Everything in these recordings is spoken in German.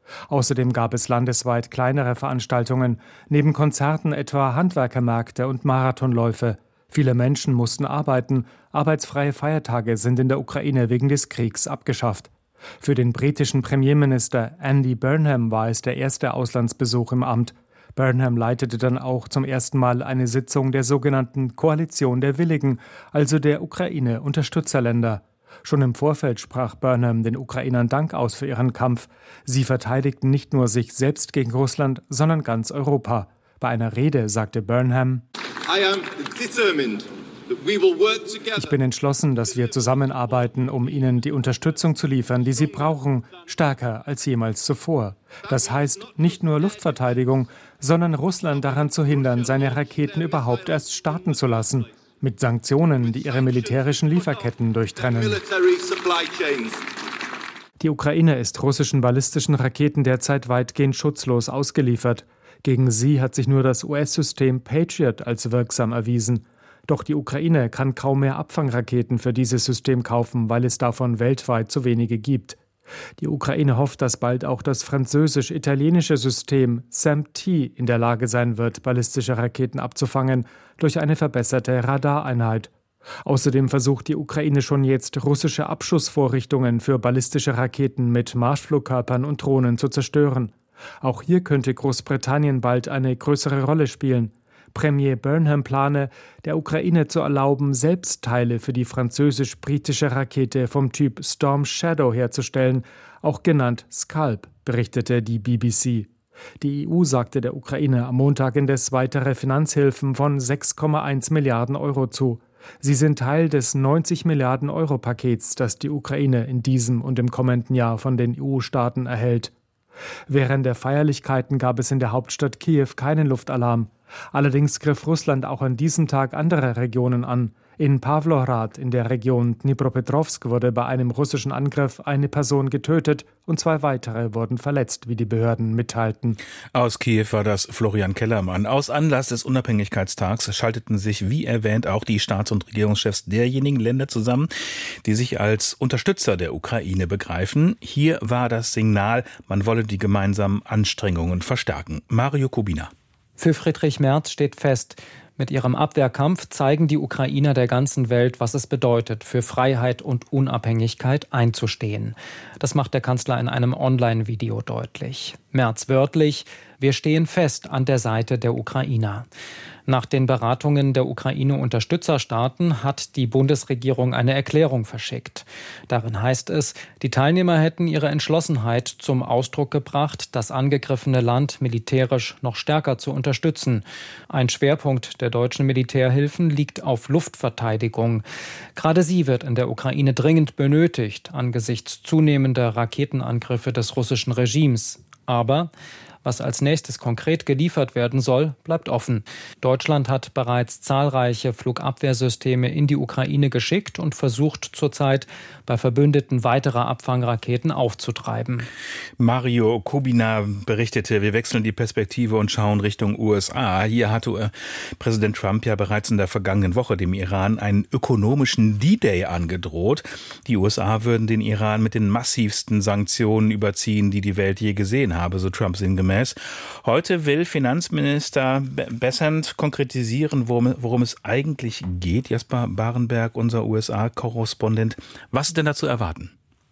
Außerdem gab es landesweit kleinere Veranstaltungen, neben Konzerten etwa Handwerkermärkte und Marathonläufe. Viele Menschen mussten arbeiten, arbeitsfreie Feiertage sind in der Ukraine wegen des Kriegs abgeschafft. Für den britischen Premierminister Andy Burnham war es der erste Auslandsbesuch im Amt. Burnham leitete dann auch zum ersten Mal eine Sitzung der sogenannten Koalition der Willigen, also der Ukraine-Unterstützerländer. Schon im Vorfeld sprach Burnham den Ukrainern Dank aus für ihren Kampf. Sie verteidigten nicht nur sich selbst gegen Russland, sondern ganz Europa. Bei einer Rede sagte Burnham: Ich bin entschlossen, dass wir zusammenarbeiten, um ihnen die Unterstützung zu liefern, die sie brauchen, stärker als jemals zuvor. Das heißt nicht nur Luftverteidigung, sondern Russland daran zu hindern, seine Raketen überhaupt erst starten zu lassen. Mit Sanktionen, die ihre militärischen Lieferketten durchtrennen. Die Ukraine ist russischen ballistischen Raketen derzeit weitgehend schutzlos ausgeliefert. Gegen sie hat sich nur das US-System Patriot als wirksam erwiesen. Doch die Ukraine kann kaum mehr Abfangraketen für dieses System kaufen, weil es davon weltweit zu wenige gibt. Die Ukraine hofft, dass bald auch das französisch-italienische System SAM-T in der Lage sein wird, ballistische Raketen abzufangen durch eine verbesserte Radareinheit. Außerdem versucht die Ukraine schon jetzt, russische Abschussvorrichtungen für ballistische Raketen mit Marschflugkörpern und Drohnen zu zerstören. Auch hier könnte Großbritannien bald eine größere Rolle spielen. Premier Burnham plane, der Ukraine zu erlauben, selbst Teile für die französisch-britische Rakete vom Typ Storm Shadow herzustellen, auch genannt Scalp, berichtete die BBC. Die EU sagte der Ukraine am Montag indes weitere Finanzhilfen von 6,1 Milliarden Euro zu. Sie sind Teil des 90 Milliarden Euro Pakets, das die Ukraine in diesem und im kommenden Jahr von den EU-Staaten erhält. Während der Feierlichkeiten gab es in der Hauptstadt Kiew keinen Luftalarm. Allerdings griff Russland auch an diesem Tag andere Regionen an. In Pawlowrad in der Region Dnipropetrovsk wurde bei einem russischen Angriff eine Person getötet und 2 weitere wurden verletzt, wie die Behörden mitteilten. Aus Kiew war das Florian Kellermann. Aus Anlass des Unabhängigkeitstags schalteten sich, wie erwähnt, auch die Staats- und Regierungschefs derjenigen Länder zusammen, die sich als Unterstützer der Ukraine begreifen. Hier war das Signal, man wolle die gemeinsamen Anstrengungen verstärken. Mario Kubina. Für Friedrich Merz steht fest, mit ihrem Abwehrkampf zeigen die Ukrainer der ganzen Welt, was es bedeutet, für Freiheit und Unabhängigkeit einzustehen. Das macht der Kanzler in einem Online-Video deutlich. Merz wörtlich: Wir stehen fest an der Seite der Ukrainer. Nach den Beratungen der Ukraine-Unterstützerstaaten hat die Bundesregierung eine Erklärung verschickt. Darin heißt es, die Teilnehmer hätten ihre Entschlossenheit zum Ausdruck gebracht, das angegriffene Land militärisch noch stärker zu unterstützen. Ein Schwerpunkt der deutschen Militärhilfen liegt auf Luftverteidigung. Gerade sie wird in der Ukraine dringend benötigt, angesichts zunehmender Raketenangriffe des russischen Regimes. Aber was als nächstes konkret geliefert werden soll, bleibt offen. Deutschland hat bereits zahlreiche Flugabwehrsysteme in die Ukraine geschickt und versucht zurzeit, bei Verbündeten weitere Abfangraketen aufzutreiben. Mario Kubina berichtete, wir wechseln die Perspektive und schauen Richtung USA. Hier hatte Präsident Trump ja bereits in der vergangenen Woche dem Iran einen ökonomischen D-Day angedroht. Die USA würden den Iran mit den massivsten Sanktionen überziehen, die die Welt je gesehen habe, so Trump sinngemäß. Heute will Finanzminister Bessent konkretisieren, worum es eigentlich geht. Jasper Barenberg, unser USA-Korrespondent. Was ist denn da zu erwarten?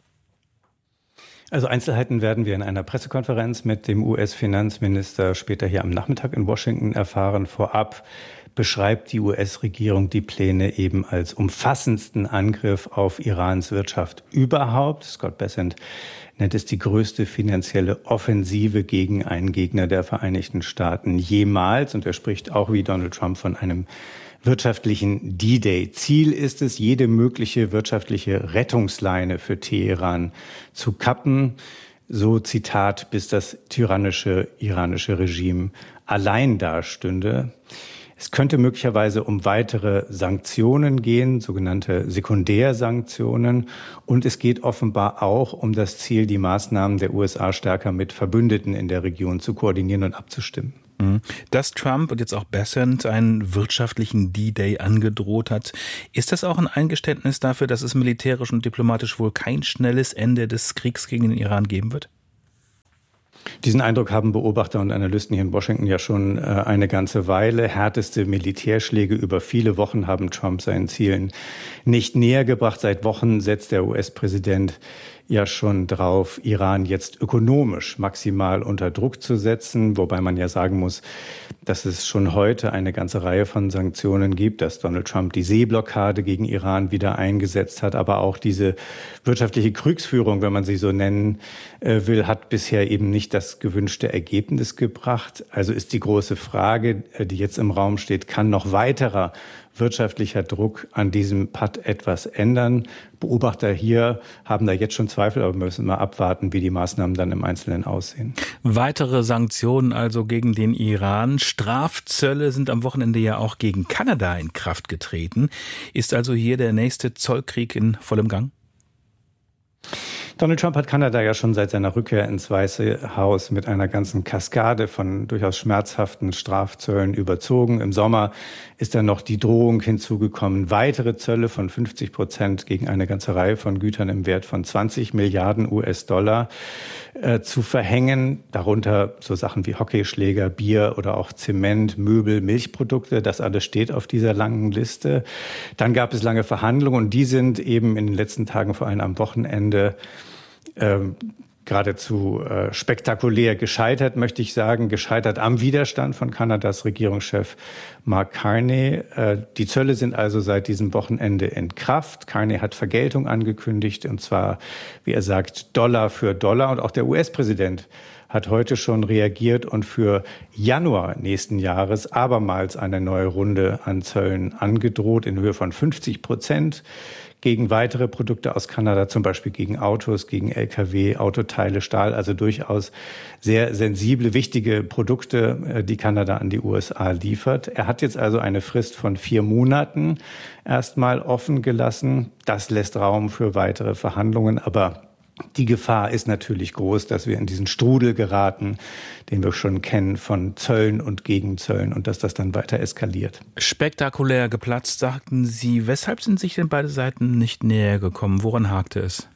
Also Einzelheiten werden wir in einer Pressekonferenz mit dem US-Finanzminister später hier am Nachmittag in Washington erfahren. Vorab beschreibt die US-Regierung die Pläne eben als umfassendsten Angriff auf Irans Wirtschaft überhaupt. Scott Bessent nennt es die größte finanzielle Offensive gegen einen Gegner der Vereinigten Staaten jemals. Und er spricht auch wie Donald Trump von einem wirtschaftlichen D-Day. Ziel ist es, jede mögliche wirtschaftliche Rettungsleine für Teheran zu kappen. So Zitat, bis das tyrannische iranische Regime allein dastünde. Es könnte möglicherweise um weitere Sanktionen gehen, sogenannte Sekundärsanktionen. Und es geht offenbar auch um das Ziel, die Maßnahmen der USA stärker mit Verbündeten in der Region zu koordinieren und abzustimmen. Dass Trump und jetzt auch Bessent einen wirtschaftlichen D-Day angedroht hat, ist das auch ein Eingeständnis dafür, dass es militärisch und diplomatisch wohl kein schnelles Ende des Kriegs gegen den Iran geben wird? Diesen Eindruck haben Beobachter und Analysten hier in Washington ja schon eine ganze Weile. Härteste Militärschläge über viele Wochen haben Trump seinen Zielen nicht näher gebracht. Seit Wochen setzt der US-Präsident ja schon drauf, Iran jetzt ökonomisch maximal unter Druck zu setzen, wobei man ja sagen muss, dass es schon heute eine ganze Reihe von Sanktionen gibt, dass Donald Trump die Seeblockade gegen Iran wieder eingesetzt hat, aber auch diese wirtschaftliche Kriegsführung, wenn man sie so nennen will, hat bisher eben nicht das gewünschte Ergebnis gebracht. Also ist die große Frage, die jetzt im Raum steht, kann noch weiterer wirtschaftlicher Druck an diesem Patt etwas ändern? Beobachter hier haben da jetzt schon Zweifel, aber wir müssen mal abwarten, wie die Maßnahmen dann im Einzelnen aussehen. Weitere Sanktionen also gegen den Iran. Strafzölle sind am Wochenende ja auch gegen Kanada in Kraft getreten. Ist also hier der nächste Zollkrieg in vollem Gang? Donald Trump hat Kanada ja schon seit seiner Rückkehr ins Weiße Haus mit einer ganzen Kaskade von durchaus schmerzhaften Strafzöllen überzogen. Im Sommer ist dann noch die Drohung hinzugekommen, weitere Zölle von 50% gegen eine ganze Reihe von Gütern im Wert von 20 Milliarden US-Dollar zu verhängen. Darunter so Sachen wie Hockeyschläger, Bier oder auch Zement, Möbel, Milchprodukte. Das alles steht auf dieser langen Liste. Dann gab es lange Verhandlungen und die sind eben in den letzten Tagen, vor allem am Wochenende, geradezu spektakulär gescheitert, möchte ich sagen. Gescheitert am Widerstand von Kanadas Regierungschef Mark Carney. Die Zölle sind also seit diesem Wochenende in Kraft. Carney hat Vergeltung angekündigt, und zwar, wie er sagt, Dollar für Dollar. Und auch der US-Präsident hat heute schon reagiert und für Januar nächsten Jahres abermals eine neue Runde an Zöllen angedroht in Höhe von 50% gegen weitere Produkte aus Kanada, zum Beispiel gegen Autos, gegen Lkw, Autoteile, Stahl, also durchaus sehr sensible, wichtige Produkte, die Kanada an die USA liefert. Er hat jetzt also eine Frist von 4 Monaten erstmal offen gelassen. Das lässt Raum für weitere Verhandlungen, aber die Gefahr ist natürlich groß, dass wir in diesen Strudel geraten, den wir schon kennen von Zöllen und Gegenzöllen, und dass das dann weiter eskaliert. Spektakulär geplatzt, sagten Sie. Weshalb sind sich denn beide Seiten nicht näher gekommen? Woran hakte es?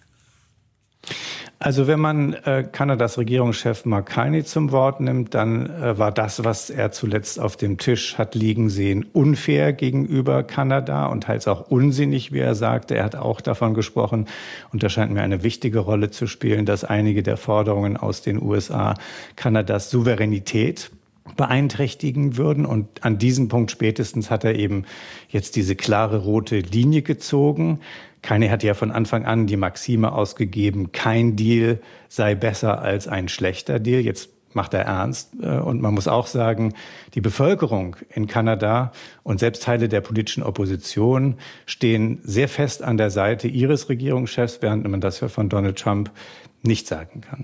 Also wenn man Kanadas Regierungschef Mark Carney zum Wort nimmt, dann war das, was er zuletzt auf dem Tisch hat liegen sehen, unfair gegenüber Kanada und teils auch unsinnig, wie er sagte. Er hat auch davon gesprochen, und das scheint mir eine wichtige Rolle zu spielen, dass einige der Forderungen aus den USA Kanadas Souveränität beeinträchtigen würden. Und an diesem Punkt spätestens hat er eben jetzt diese klare rote Linie gezogen. Carney hat ja von Anfang an die Maxime ausgegeben, kein Deal sei besser als ein schlechter Deal. Jetzt macht er ernst. Und man muss auch sagen, die Bevölkerung in Kanada und selbst Teile der politischen Opposition stehen sehr fest an der Seite ihres Regierungschefs, während man das ja von Donald Trump nicht sagen kann.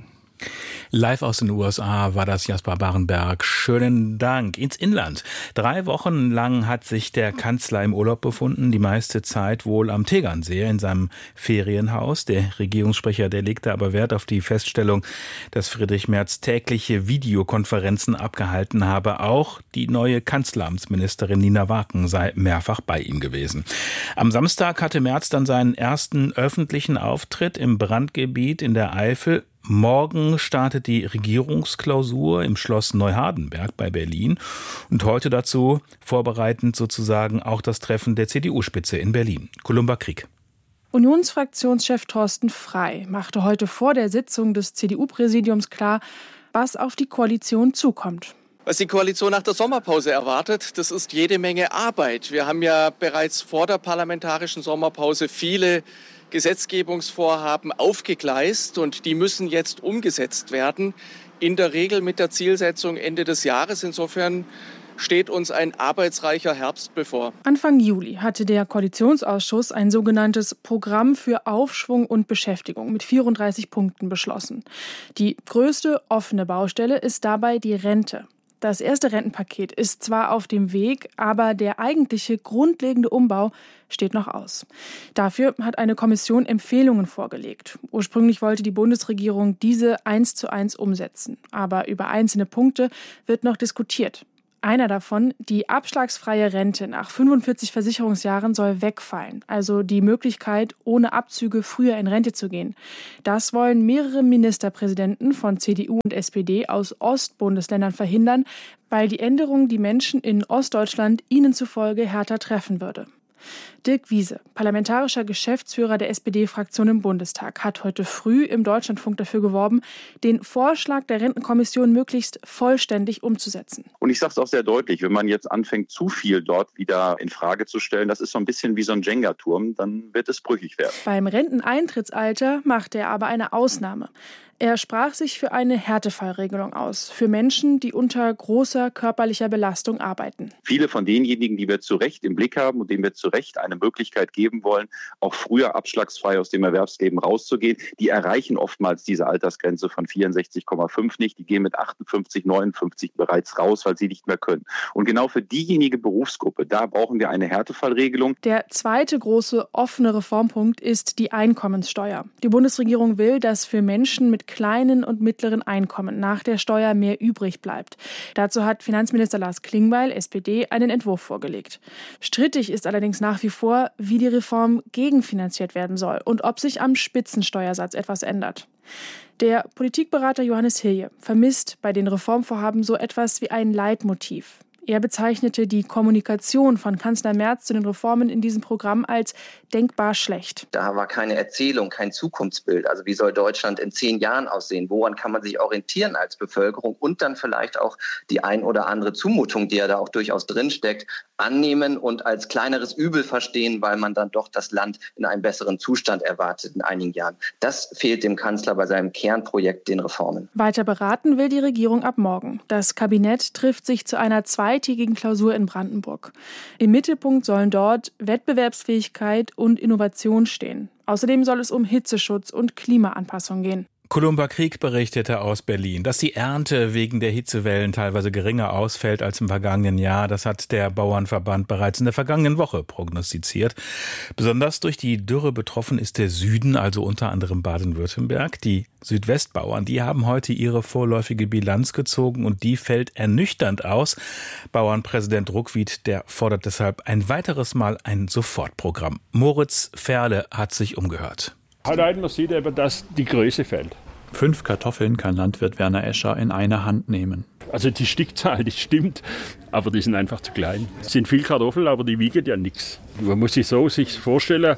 Live aus den USA war das Jasper Barenberg. Schönen Dank. Ins Inland. 3 Wochen lang hat sich der Kanzler im Urlaub befunden, die meiste Zeit wohl am Tegernsee in seinem Ferienhaus. Der Regierungssprecher, der legte aber Wert auf die Feststellung, dass Friedrich Merz tägliche Videokonferenzen abgehalten habe. Auch die neue Kanzleramtsministerin Nina Waken sei mehrfach bei ihm gewesen. Am Samstag hatte Merz dann seinen ersten öffentlichen Auftritt im Brandgebiet in der Eifel. Morgen startet die Regierungsklausur im Schloss Neuhardenberg bei Berlin und heute dazu vorbereitend sozusagen auch das Treffen der CDU-Spitze in Berlin. Columba Krieg. Unionsfraktionschef Thorsten Frey machte heute vor der Sitzung des CDU-Präsidiums klar, was auf die Koalition zukommt. Was die Koalition nach der Sommerpause erwartet, das ist jede Menge Arbeit. Wir haben ja bereits vor der parlamentarischen Sommerpause viele Gesetzgebungsvorhaben aufgegleist und die müssen jetzt umgesetzt werden. In der Regel mit der Zielsetzung Ende des Jahres. Insofern steht uns ein arbeitsreicher Herbst bevor. Anfang Juli hatte der Koalitionsausschuss ein sogenanntes Programm für Aufschwung und Beschäftigung mit 34 Punkten beschlossen. Die größte offene Baustelle ist dabei die Rente. Das erste Rentenpaket ist zwar auf dem Weg, aber der eigentliche grundlegende Umbau steht noch aus. Dafür hat eine Kommission Empfehlungen vorgelegt. Ursprünglich wollte die Bundesregierung diese 1:1 umsetzen. Aber über einzelne Punkte wird noch diskutiert. Einer davon, die abschlagsfreie Rente nach 45 Versicherungsjahren soll wegfallen, also die Möglichkeit, ohne Abzüge früher in Rente zu gehen. Das wollen mehrere Ministerpräsidenten von CDU und SPD aus Ostbundesländern verhindern, weil die Änderung die Menschen in Ostdeutschland ihnen zufolge härter treffen würde. Dirk Wiese, parlamentarischer Geschäftsführer der SPD-Fraktion im Bundestag, hat heute früh im Deutschlandfunk dafür geworben, den Vorschlag der Rentenkommission möglichst vollständig umzusetzen. Und ich sage es auch sehr deutlich, wenn man jetzt anfängt, zu viel dort wieder in Frage zu stellen, das ist so ein bisschen wie so ein Jenga-Turm, dann wird es brüchig werden. Beim Renteneintrittsalter macht er aber eine Ausnahme. Er sprach sich für eine Härtefallregelung aus, für Menschen, die unter großer körperlicher Belastung arbeiten. Viele von denjenigen, die wir zu Recht im Blick haben und denen wir zu Recht eine Möglichkeit geben wollen, auch früher abschlagsfrei aus dem Erwerbsleben rauszugehen, die erreichen oftmals diese Altersgrenze von 64,5 nicht. Die gehen mit 58, 59 bereits raus, weil sie nicht mehr können. Und genau für diejenige Berufsgruppe, da brauchen wir eine Härtefallregelung. Der zweite große offene Reformpunkt ist die Einkommenssteuer. Die Bundesregierung will, dass für Menschen mit kleinen und mittleren Einkommen nach der Steuer mehr übrig bleibt. Dazu hat Finanzminister Lars Klingbeil, SPD, einen Entwurf vorgelegt. Strittig ist allerdings nach wie vor, wie die Reform gegenfinanziert werden soll und ob sich am Spitzensteuersatz etwas ändert. Der Politikberater Johannes Hilje vermisst bei den Reformvorhaben so etwas wie ein Leitmotiv. Er bezeichnete die Kommunikation von Kanzler Merz zu den Reformen in diesem Programm als denkbar schlecht. Da war keine Erzählung, kein Zukunftsbild. Also wie soll Deutschland in 10 Jahren aussehen? Woran kann man sich orientieren als Bevölkerung? Und dann vielleicht auch die ein oder andere Zumutung, die ja da auch durchaus drinsteckt, annehmen und als kleineres Übel verstehen, weil man dann doch das Land in einem besseren Zustand erwartet in einigen Jahren. Das fehlt dem Kanzler bei seinem Kernprojekt, den Reformen. Weiter beraten will die Regierung ab morgen. Das Kabinett trifft sich zu einer zweitägigen Klausur in Brandenburg. Im Mittelpunkt sollen dort Wettbewerbsfähigkeit und Innovation stehen. Außerdem soll es um Hitzeschutz und Klimaanpassung gehen. Columba Krieg berichtete aus Berlin, dass die Ernte wegen der Hitzewellen teilweise geringer ausfällt als im vergangenen Jahr. Das hat der Bauernverband bereits in der vergangenen Woche prognostiziert. Besonders durch die Dürre betroffen ist der Süden, also unter anderem Baden-Württemberg. Die Südwestbauern, die haben heute ihre vorläufige Bilanz gezogen und die fällt ernüchternd aus. Bauernpräsident Ruckwied, der fordert deshalb ein weiteres Mal ein Sofortprogramm. Moritz Ferle hat sich umgehört. Man sieht eben, dass die Größe fällt. 5 Kartoffeln kann Landwirt Werner Escher in einer Hand nehmen. Also die Stückzahl, die stimmt, aber die sind einfach zu klein. Es sind viele Kartoffeln, aber die wiegen ja nichts. Man muss sich vorstellen,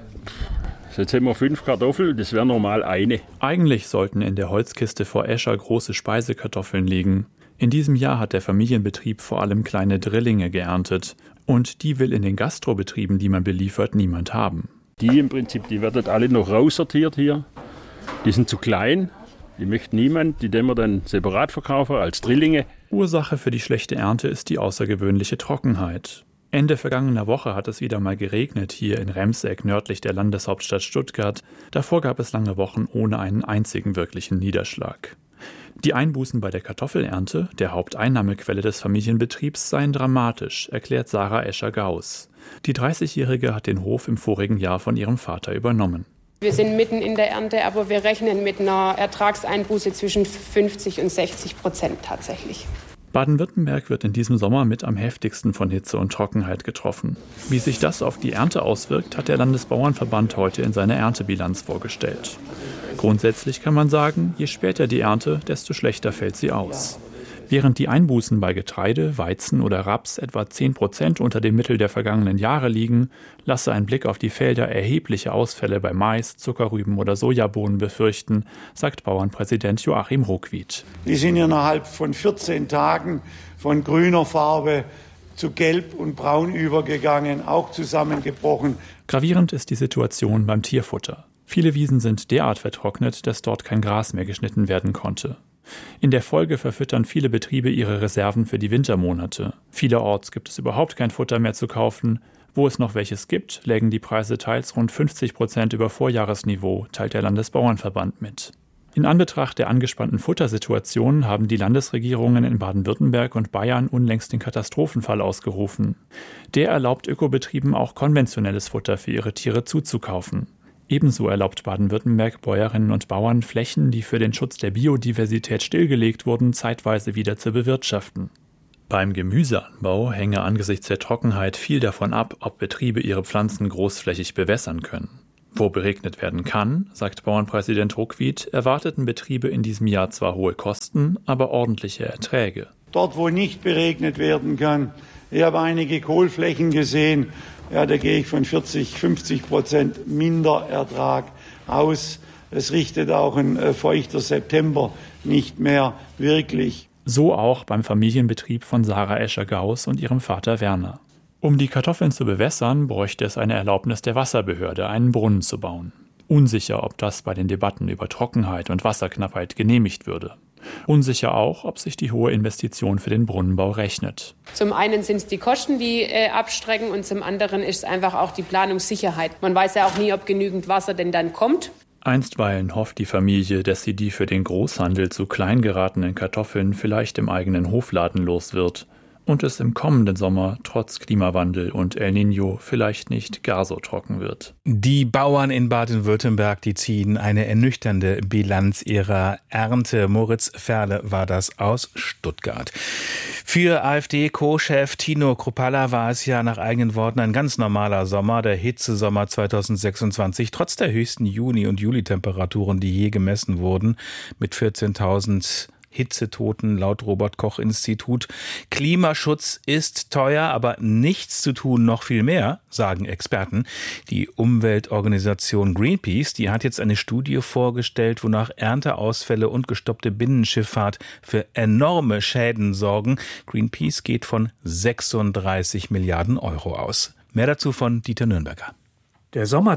jetzt haben wir 5 Kartoffeln, das wäre normal eine. Eigentlich sollten in der Holzkiste vor Escher große Speisekartoffeln liegen. In diesem Jahr hat der Familienbetrieb vor allem kleine Drillinge geerntet. Und die will in den Gastrobetrieben, die man beliefert, niemand haben. Die im Prinzip, die werden alle noch raussortiert hier. Die sind zu klein, die möchte niemand, die wir dann separat verkaufen als Drillinge. Ursache für die schlechte Ernte ist die außergewöhnliche Trockenheit. Ende vergangener Woche hat es wieder mal geregnet hier in Remseck nördlich der Landeshauptstadt Stuttgart. Davor gab es lange Wochen ohne einen einzigen wirklichen Niederschlag. Die Einbußen bei der Kartoffelernte, der Haupteinnahmequelle des Familienbetriebs, seien dramatisch, erklärt Sarah Escher-Gauss. Die 30-Jährige hat den Hof im vorigen Jahr von ihrem Vater übernommen. Wir sind mitten in der Ernte, aber wir rechnen mit einer Ertragseinbuße zwischen 50% und 60% tatsächlich. Baden-Württemberg wird in diesem Sommer mit am heftigsten von Hitze und Trockenheit getroffen. Wie sich das auf die Ernte auswirkt, hat der Landesbauernverband heute in seiner Erntebilanz vorgestellt. Grundsätzlich kann man sagen, je später die Ernte, desto schlechter fällt sie aus. Während die Einbußen bei Getreide, Weizen oder Raps etwa 10% unter dem Mittel der vergangenen Jahre liegen, lasse ein Blick auf die Felder erhebliche Ausfälle bei Mais, Zuckerrüben oder Sojabohnen befürchten, sagt Bauernpräsident Joachim Ruckwied. Die sind innerhalb von 14 Tagen von grüner Farbe zu gelb und braun übergegangen, auch zusammengebrochen. Gravierend ist die Situation beim Tierfutter. Viele Wiesen sind derart vertrocknet, dass dort kein Gras mehr geschnitten werden konnte. In der Folge verfüttern viele Betriebe ihre Reserven für die Wintermonate. Vielerorts gibt es überhaupt kein Futter mehr zu kaufen. Wo es noch welches gibt, lägen die Preise teils rund 50% über Vorjahresniveau, teilt der Landesbauernverband mit. In Anbetracht der angespannten Futtersituation haben die Landesregierungen in Baden-Württemberg und Bayern unlängst den Katastrophenfall ausgerufen. Der erlaubt Ökobetrieben auch konventionelles Futter für ihre Tiere zuzukaufen. Ebenso erlaubt Baden-Württemberg Bäuerinnen und Bauern, Flächen, die für den Schutz der Biodiversität stillgelegt wurden, zeitweise wieder zu bewirtschaften. Beim Gemüseanbau hänge angesichts der Trockenheit viel davon ab, ob Betriebe ihre Pflanzen großflächig bewässern können. Wo beregnet werden kann, sagt Bauernpräsident Ruckwied, erwarteten Betriebe in diesem Jahr zwar hohe Kosten, aber ordentliche Erträge. Dort, wo nicht beregnet werden kann, ich habe einige Kohlflächen gesehen, da gehe ich von 40-50% Minderertrag aus. Es richtet auch ein feuchter September nicht mehr wirklich. So auch beim Familienbetrieb von Sarah Escher-Gauss und ihrem Vater Werner. Um die Kartoffeln zu bewässern, bräuchte es eine Erlaubnis der Wasserbehörde, einen Brunnen zu bauen. Unsicher, ob das bei den Debatten über Trockenheit und Wasserknappheit genehmigt würde. Unsicher auch, ob sich die hohe Investition für den Brunnenbau rechnet. Zum einen sind es die Kosten, die abstrecken, und zum anderen ist es einfach auch die Planungssicherheit. Man weiß ja auch nie, ob genügend Wasser denn dann kommt. Einstweilen hofft die Familie, dass sie die für den Großhandel zu klein geratenen Kartoffeln vielleicht im eigenen Hofladen los wird und es im kommenden Sommer trotz Klimawandel und El Niño vielleicht nicht gar so trocken wird. Die Bauern in Baden-Württemberg, die ziehen eine ernüchternde Bilanz ihrer Ernte. Moritz Ferle war das aus Stuttgart. Für AfD-Co-Chef Tino Kruppalla war es ja nach eigenen Worten ein ganz normaler Sommer, der Hitzesommer 2026, trotz der höchsten Juni- und Julitemperaturen, die je gemessen wurden, mit 14.000 Hitzetoten laut Robert-Koch-Institut. Klimaschutz ist teuer, aber nichts zu tun, noch viel mehr, sagen Experten. Die Umweltorganisation Greenpeace, die hat jetzt eine Studie vorgestellt, wonach Ernteausfälle und gestoppte Binnenschifffahrt für enorme Schäden sorgen. Greenpeace geht von 36 Milliarden Euro aus. Mehr dazu von Dieter Nürnberger. Der Sommer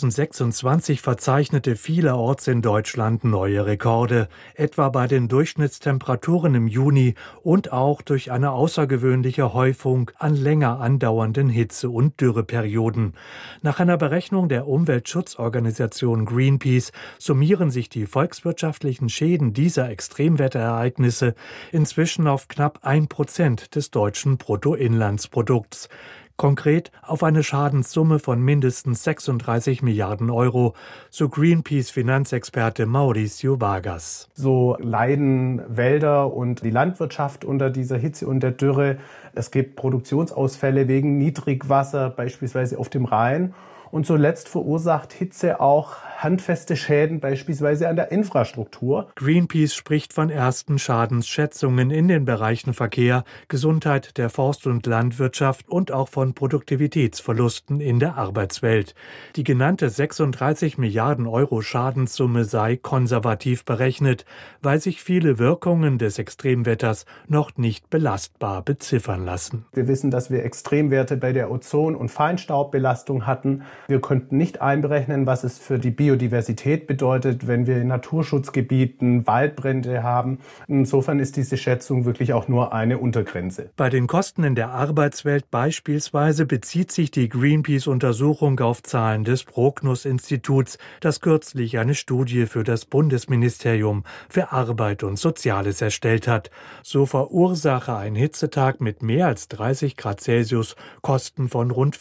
2026 verzeichnete vielerorts in Deutschland neue Rekorde, etwa bei den Durchschnittstemperaturen im Juni und auch durch eine außergewöhnliche Häufung an länger andauernden Hitze- und Dürreperioden. Nach einer Berechnung der Umweltschutzorganisation Greenpeace summieren sich die volkswirtschaftlichen Schäden dieser Extremwetterereignisse inzwischen auf knapp 1% des deutschen Bruttoinlandsprodukts. Konkret auf eine Schadenssumme von mindestens 36 Milliarden Euro, so Greenpeace-Finanzexperte Mauricio Vargas. So leiden Wälder und die Landwirtschaft unter dieser Hitze und der Dürre. Es gibt Produktionsausfälle wegen Niedrigwasser, beispielsweise auf dem Rhein. Und zuletzt verursacht Hitze auch handfeste Schäden, beispielsweise an der Infrastruktur. Greenpeace spricht von ersten Schadensschätzungen in den Bereichen Verkehr, Gesundheit, der Forst- und Landwirtschaft und auch von Produktivitätsverlusten in der Arbeitswelt. Die genannte 36 Milliarden Euro Schadenssumme sei konservativ berechnet, weil sich viele Wirkungen des Extremwetters noch nicht belastbar beziffern lassen. Wir wissen, dass wir Extremwerte bei der Ozon- und Feinstaubbelastung hatten. Wir konnten nicht einberechnen, was es für die Biodiversität bedeutet, wenn wir in Naturschutzgebieten Waldbrände haben. Insofern ist diese Schätzung wirklich auch nur eine Untergrenze. Bei den Kosten in der Arbeitswelt beispielsweise bezieht sich die Greenpeace-Untersuchung auf Zahlen des Prognos-Instituts, das kürzlich eine Studie für das Bundesministerium für Arbeit und Soziales erstellt hat. So verursache ein Hitzetag mit mehr als 30 Grad Celsius Kosten von rund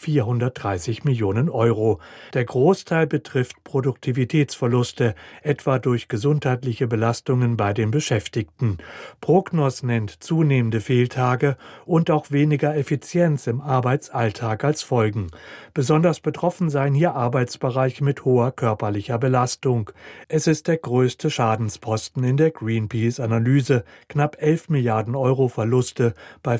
430 Millionen Euro. Der Großteil betrifft Produktivitätsverluste, etwa durch gesundheitliche Belastungen bei den Beschäftigten. Prognos nennt zunehmende Fehltage und auch weniger Effizienz im Arbeitsalltag als Folgen. Besonders betroffen seien hier Arbeitsbereiche mit hoher körperlicher Belastung. Es ist der größte Schadensposten in der Greenpeace-Analyse, knapp 11 Milliarden Euro Verluste bei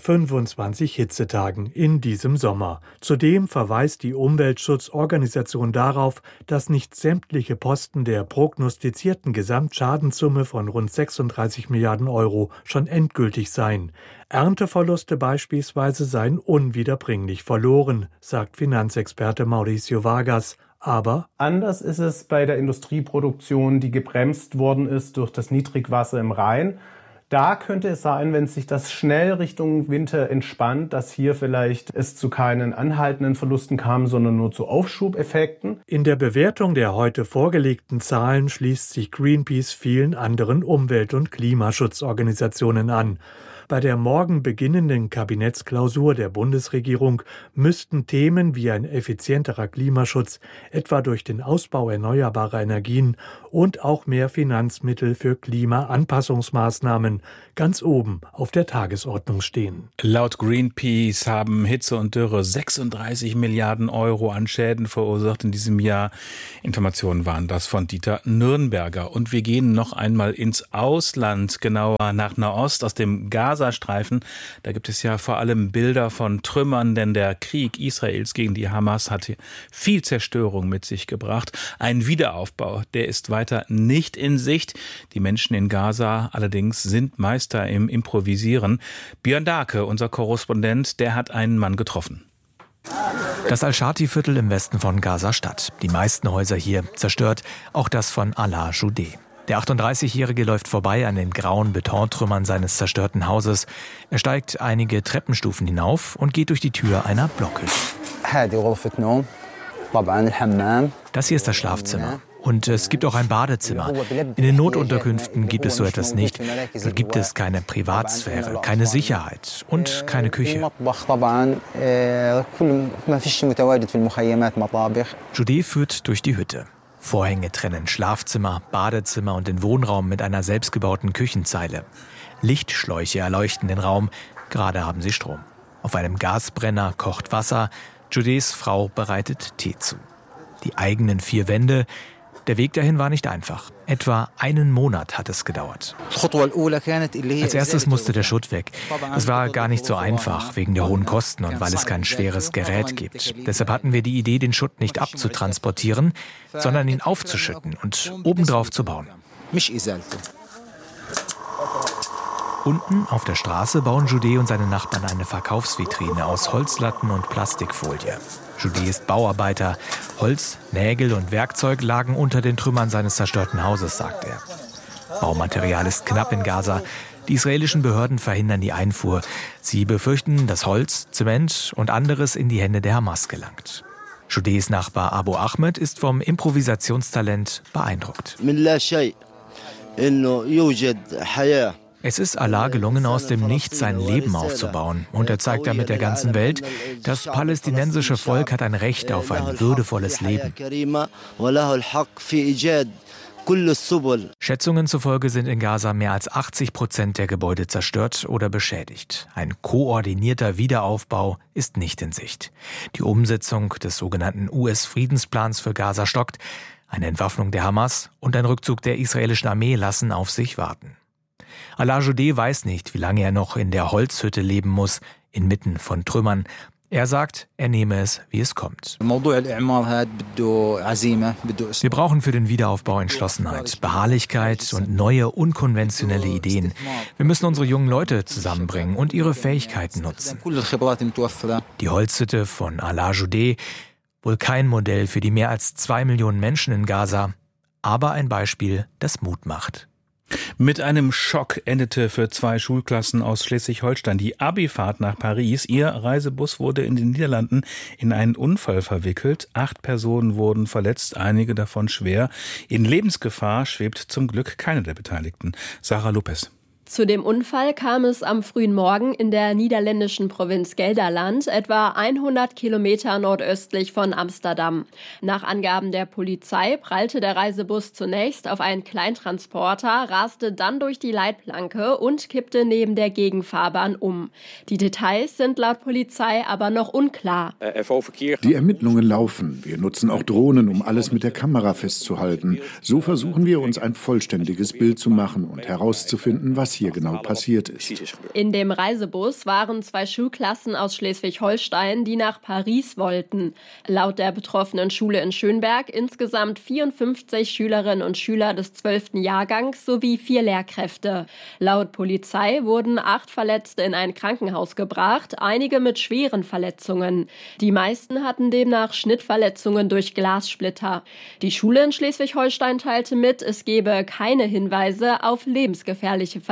25 Hitzetagen in diesem Sommer. Zudem verweist die Umweltschutzorganisation darauf, dass nicht sämtliche Posten der prognostizierten Gesamtschadenssumme von rund 36 Milliarden Euro schon endgültig seien. Ernteverluste beispielsweise seien unwiederbringlich verloren, sagt Finanzexperte Mauricio Vargas. Aber anders ist es bei der Industrieproduktion, die gebremst worden ist durch das Niedrigwasser im Rhein. Da könnte es sein, wenn sich das schnell Richtung Winter entspannt, dass hier vielleicht es zu keinen anhaltenden Verlusten kam, sondern nur zu Aufschubeffekten. In der Bewertung der heute vorgelegten Zahlen schließt sich Greenpeace vielen anderen Umwelt- und Klimaschutzorganisationen an. Bei der morgen beginnenden Kabinettsklausur der Bundesregierung müssten Themen wie ein effizienterer Klimaschutz, etwa durch den Ausbau erneuerbarer Energien und auch mehr Finanzmittel für Klimaanpassungsmaßnahmen ganz oben auf der Tagesordnung stehen. Laut Greenpeace haben Hitze und Dürre 36 Milliarden Euro an Schäden verursacht in diesem Jahr. Informationen waren das von Dieter Nürnberger. Und wir gehen noch einmal ins Ausland, genauer nach Nahost, aus dem Gazastreifen. Da gibt es ja vor allem Bilder von Trümmern, denn der Krieg Israels gegen die Hamas hat viel Zerstörung mit sich gebracht. Ein Wiederaufbau, der ist weiter nicht in Sicht. Die Menschen in Gaza allerdings sind Meister im Improvisieren. Björn Dahlke, unser Korrespondent, der hat einen Mann getroffen. Das Al-Shati-Viertel im Westen von Gaza-Stadt. Die meisten Häuser hier zerstört, auch das von Alaa Joudeh. Der 38-Jährige läuft vorbei an den grauen Betontrümmern seines zerstörten Hauses. Er steigt einige Treppenstufen hinauf und geht durch die Tür einer Blockhütte. Das hier ist das Schlafzimmer. Und es gibt auch ein Badezimmer. In den Notunterkünften gibt es so etwas nicht. Dort gibt es keine Privatsphäre, keine Sicherheit und keine Küche. Joudeh führt durch die Hütte. Vorhänge trennen Schlafzimmer, Badezimmer und den Wohnraum mit einer selbstgebauten Küchenzeile. Lichtschläuche erleuchten den Raum, gerade haben sie Strom. Auf einem Gasbrenner kocht Wasser, Joudehs Frau bereitet Tee zu. Die eigenen 4 Wände, der Weg dahin war nicht einfach. Etwa einen Monat hat es gedauert. Als erstes musste der Schutt weg. Es war gar nicht so einfach, wegen der hohen Kosten und weil es kein schweres Gerät gibt. Deshalb hatten wir die Idee, den Schutt nicht abzutransportieren, sondern ihn aufzuschütten und obendrauf zu bauen. Unten auf der Straße bauen Joudeh und seine Nachbarn eine Verkaufsvitrine aus Holzlatten und Plastikfolie. Joudeh ist Bauarbeiter. Holz, Nägel und Werkzeug lagen unter den Trümmern seines zerstörten Hauses, sagt er. Baumaterial ist knapp in Gaza. Die israelischen Behörden verhindern die Einfuhr. Sie befürchten, dass Holz, Zement und anderes in die Hände der Hamas gelangt. Joudehs Nachbar Abu Ahmed ist vom Improvisationstalent beeindruckt. Es ist Allah gelungen, aus dem Nichts sein Leben aufzubauen. Und er zeigt damit der ganzen Welt, das palästinensische Volk hat ein Recht auf ein würdevolles Leben. Schätzungen zufolge sind in Gaza mehr als 80% der Gebäude zerstört oder beschädigt. Ein koordinierter Wiederaufbau ist nicht in Sicht. Die Umsetzung des sogenannten US-Friedensplans für Gaza stockt. Eine Entwaffnung der Hamas und ein Rückzug der israelischen Armee lassen auf sich warten. Alaa Joudeh weiß nicht, wie lange er noch in der Holzhütte leben muss, inmitten von Trümmern. Er sagt, er nehme es, wie es kommt. Wir brauchen für den Wiederaufbau Entschlossenheit, Beharrlichkeit und neue, unkonventionelle Ideen. Wir müssen unsere jungen Leute zusammenbringen und ihre Fähigkeiten nutzen. Die Holzhütte von Alaa Joudeh, wohl kein Modell für die mehr als 2 Millionen Menschen in Gaza, aber ein Beispiel, das Mut macht. Mit einem Schock endete für 2 Schulklassen aus Schleswig-Holstein die Abifahrt nach Paris. Ihr Reisebus wurde in den Niederlanden in einen Unfall verwickelt. 8 Personen wurden verletzt, einige davon schwer. In Lebensgefahr schwebt zum Glück keine der Beteiligten. Sarah Lopez. Zu dem Unfall kam es am frühen Morgen in der niederländischen Provinz Gelderland, etwa 100 Kilometer nordöstlich von Amsterdam. Nach Angaben der Polizei prallte der Reisebus zunächst auf einen Kleintransporter, raste dann durch die Leitplanke und kippte neben der Gegenfahrbahn um. Die Details sind laut Polizei aber noch unklar. Die Ermittlungen laufen. Wir nutzen auch Drohnen, um alles mit der Kamera festzuhalten. So versuchen wir, uns ein vollständiges Bild zu machen und herauszufinden, was hier genau passiert ist. In dem Reisebus waren 2 Schulklassen aus Schleswig-Holstein, die nach Paris wollten. Laut der betroffenen Schule in Schönberg insgesamt 54 Schülerinnen und Schüler des 12. Jahrgangs sowie 4 Lehrkräfte. Laut Polizei wurden 8 Verletzte in ein Krankenhaus gebracht, einige mit schweren Verletzungen. Die meisten hatten demnach Schnittverletzungen durch Glassplitter. Die Schule in Schleswig-Holstein teilte mit, es gebe keine Hinweise auf lebensgefährliche Verletzungen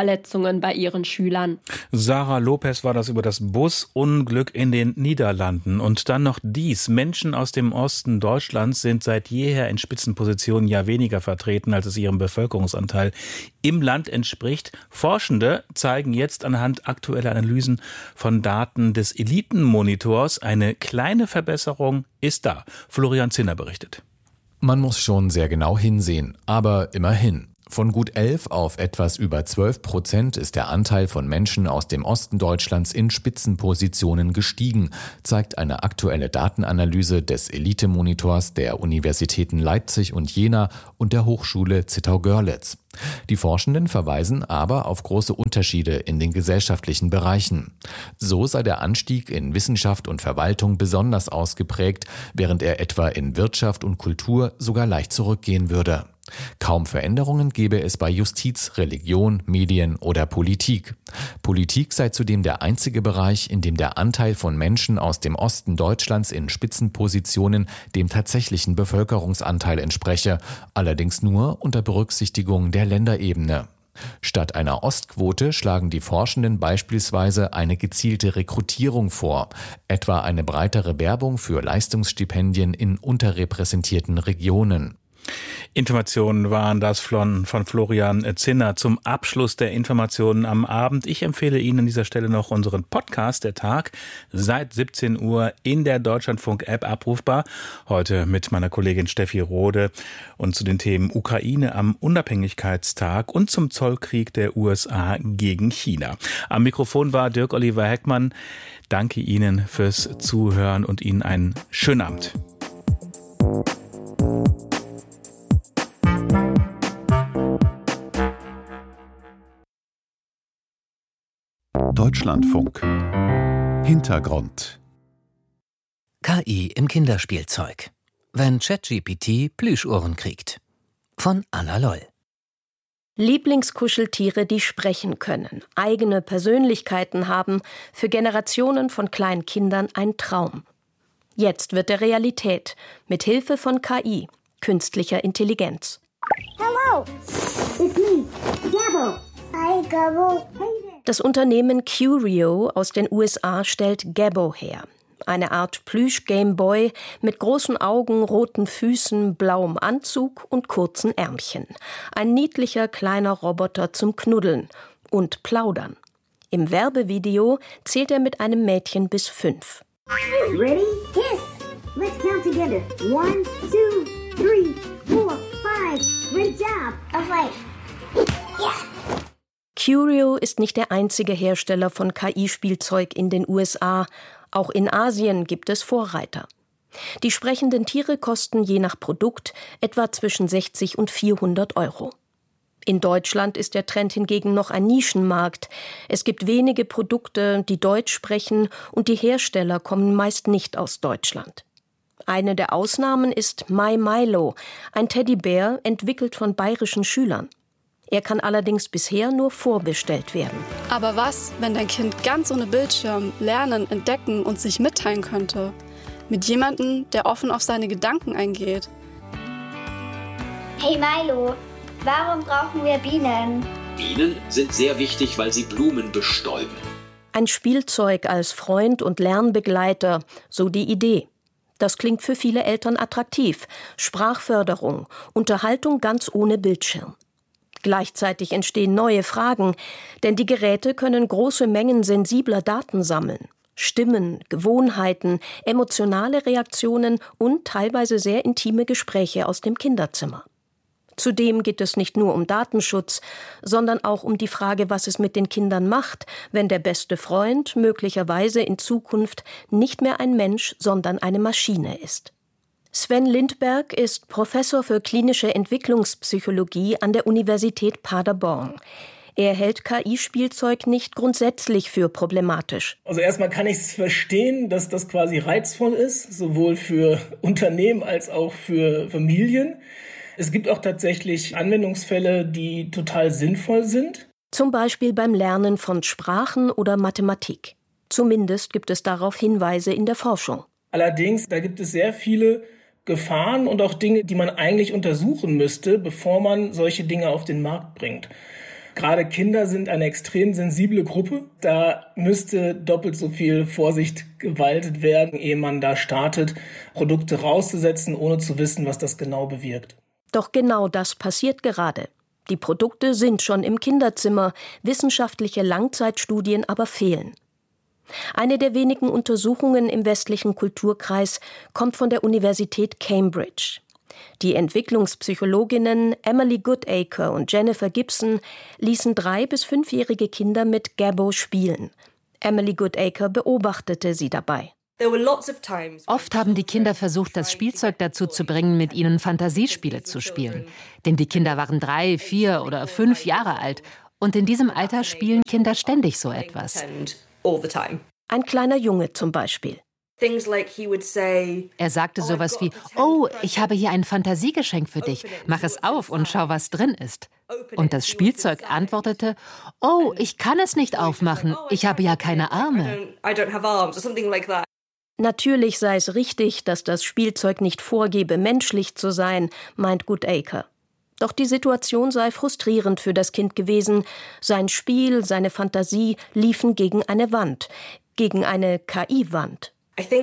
Verletzungen bei ihren Schülern. Sarah Lopez war das über das Busunglück in den Niederlanden. Und dann noch dies. Menschen aus dem Osten Deutschlands sind seit jeher in Spitzenpositionen ja weniger vertreten, als es ihrem Bevölkerungsanteil im Land entspricht. Forschende zeigen jetzt anhand aktueller Analysen von Daten des Elitenmonitors, eine kleine Verbesserung ist da. Florian Zinner berichtet. Man muss schon sehr genau hinsehen, aber immerhin. Von gut 11 auf etwas über 12% ist der Anteil von Menschen aus dem Osten Deutschlands in Spitzenpositionen gestiegen, zeigt eine aktuelle Datenanalyse des Elite-Monitors der Universitäten Leipzig und Jena und der Hochschule Zittau-Görlitz. Die Forschenden verweisen aber auf große Unterschiede in den gesellschaftlichen Bereichen. So sei der Anstieg in Wissenschaft und Verwaltung besonders ausgeprägt, während er etwa in Wirtschaft und Kultur sogar leicht zurückgehen würde. Kaum Veränderungen gäbe es bei Justiz, Religion, Medien oder Politik. Politik sei zudem der einzige Bereich, in dem der Anteil von Menschen aus dem Osten Deutschlands in Spitzenpositionen dem tatsächlichen Bevölkerungsanteil entspreche, allerdings nur unter Berücksichtigung der Länderebene. Statt einer Ostquote schlagen die Forschenden beispielsweise eine gezielte Rekrutierung vor, etwa eine breitere Werbung für Leistungsstipendien in unterrepräsentierten Regionen. Informationen waren das von Florian Zinner zum Abschluss der Informationen am Abend. Ich empfehle Ihnen an dieser Stelle noch unseren Podcast, der Tag, seit 17 Uhr in der Deutschlandfunk-App abrufbar. Heute mit meiner Kollegin Steffi Rode und zu den Themen Ukraine am Unabhängigkeitstag und zum Zollkrieg der USA gegen China. Am Mikrofon war Dirk Oliver Heckmann. Danke Ihnen fürs Zuhören und Ihnen einen schönen Abend. Deutschlandfunk. Hintergrund. KI im Kinderspielzeug. Wenn ChatGPT Plüschuhren kriegt. Von Anna Loll. Lieblingskuscheltiere, die sprechen können, eigene Persönlichkeiten haben, für Generationen von kleinen Kindern ein Traum. Jetzt wird er Realität, mit Hilfe von KI, künstlicher Intelligenz. Hello, it's me, Gabbo. Hi, Gabbo. Hey. Das Unternehmen Curio aus den USA stellt Gabbo her. Eine Art Plüsch-Gameboy mit großen Augen, roten Füßen, blauem Anzug und kurzen Ärmchen. Ein niedlicher kleiner Roboter zum Knuddeln und Plaudern. Im Werbevideo zählt er mit einem Mädchen bis 5. Ready? Kiss! Let's count together. 1, 2, 3, 4, 5. Great job! Oh, wait. Yeah! Curio ist nicht der einzige Hersteller von KI-Spielzeug in den USA. Auch in Asien gibt es Vorreiter. Die sprechenden Tiere kosten je nach Produkt etwa zwischen 60 und 400 Euro. In Deutschland ist der Trend hingegen noch ein Nischenmarkt. Es gibt wenige Produkte, die Deutsch sprechen, und die Hersteller kommen meist nicht aus Deutschland. Eine der Ausnahmen ist My Milo, ein Teddybär, entwickelt von bayerischen Schülern. Er kann allerdings bisher nur vorbestellt werden. Aber was, wenn dein Kind ganz ohne Bildschirm lernen, entdecken und sich mitteilen könnte? Mit jemandem, der offen auf seine Gedanken eingeht. Hey Milo, warum brauchen wir Bienen? Bienen sind sehr wichtig, weil sie Blumen bestäuben. Ein Spielzeug als Freund und Lernbegleiter, so die Idee. Das klingt für viele Eltern attraktiv. Sprachförderung, Unterhaltung ganz ohne Bildschirm. Gleichzeitig entstehen neue Fragen, denn die Geräte können große Mengen sensibler Daten sammeln. Stimmen, Gewohnheiten, emotionale Reaktionen und teilweise sehr intime Gespräche aus dem Kinderzimmer. Zudem geht es nicht nur um Datenschutz, sondern auch um die Frage, was es mit den Kindern macht, wenn der beste Freund möglicherweise in Zukunft nicht mehr ein Mensch, sondern eine Maschine ist. Sven Lindberg ist Professor für klinische Entwicklungspsychologie an der Universität Paderborn. Er hält KI-Spielzeug nicht grundsätzlich für problematisch. Also erstmal kann ich es verstehen, dass das quasi reizvoll ist, sowohl für Unternehmen als auch für Familien. Es gibt auch tatsächlich Anwendungsfälle, die total sinnvoll sind. Zum Beispiel beim Lernen von Sprachen oder Mathematik. Zumindest gibt es darauf Hinweise in der Forschung. Allerdings, da gibt es sehr viele Gefahren und auch Dinge, die man eigentlich untersuchen müsste, bevor man solche Dinge auf den Markt bringt. Gerade Kinder sind eine extrem sensible Gruppe. Da müsste doppelt so viel Vorsicht gewaltet werden, ehe man da startet, Produkte rauszusetzen, ohne zu wissen, was das genau bewirkt. Doch genau das passiert gerade. Die Produkte sind schon im Kinderzimmer, wissenschaftliche Langzeitstudien aber fehlen. Eine der wenigen Untersuchungen im westlichen Kulturkreis kommt von der Universität Cambridge. Die Entwicklungspsychologinnen Emily Goodacre und Jennifer Gibson ließen 3- bis 5-jährige Kinder mit Gabbo spielen. Emily Goodacre beobachtete sie dabei. Oft haben die Kinder versucht, das Spielzeug dazu zu bringen, mit ihnen Fantasiespiele zu spielen. Denn die Kinder waren 3, 4 oder 5 Jahre alt. Und in diesem Alter spielen Kinder ständig so etwas. Ein kleiner Junge zum Beispiel. Er sagte sowas wie, oh, ich habe hier ein Fantasiegeschenk für dich. Mach es auf und schau, was drin ist. Und das Spielzeug antwortete, oh, ich kann es nicht aufmachen. Ich habe ja keine Arme. Natürlich sei es richtig, dass das Spielzeug nicht vorgebe, menschlich zu sein, meint Goodacre. Doch die Situation sei frustrierend für das Kind gewesen. Sein Spiel, seine Fantasie liefen gegen eine Wand, gegen eine KI-Wand.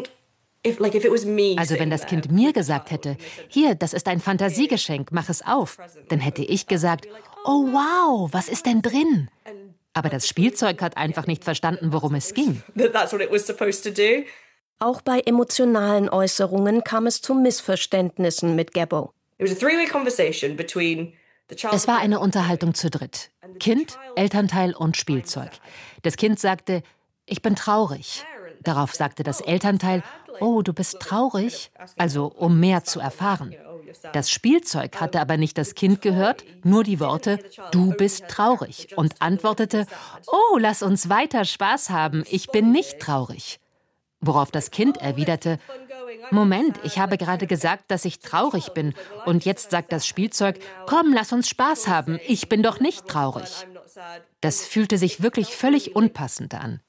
Also wenn das Kind mir gesagt hätte, hier, das ist ein Fantasiegeschenk, mach es auf, dann hätte ich gesagt, oh wow, was ist denn drin? Aber das Spielzeug hat einfach nicht verstanden, worum es ging. Auch bei emotionalen Äußerungen kam es zu Missverständnissen mit Gabbo. Es war eine Unterhaltung zu dritt. Kind, Elternteil und Spielzeug. Das Kind sagte, ich bin traurig. Darauf sagte das Elternteil, oh, du bist traurig? Also, um mehr zu erfahren. Das Spielzeug hatte aber nicht das Kind gehört, nur die Worte, du bist traurig. Und antwortete, oh, lass uns weiter Spaß haben, ich bin nicht traurig. Worauf das Kind erwiderte, Moment, ich habe gerade gesagt, dass ich traurig bin. Und jetzt sagt das Spielzeug, komm, lass uns Spaß haben, ich bin doch nicht traurig. Das fühlte sich wirklich völlig unpassend an.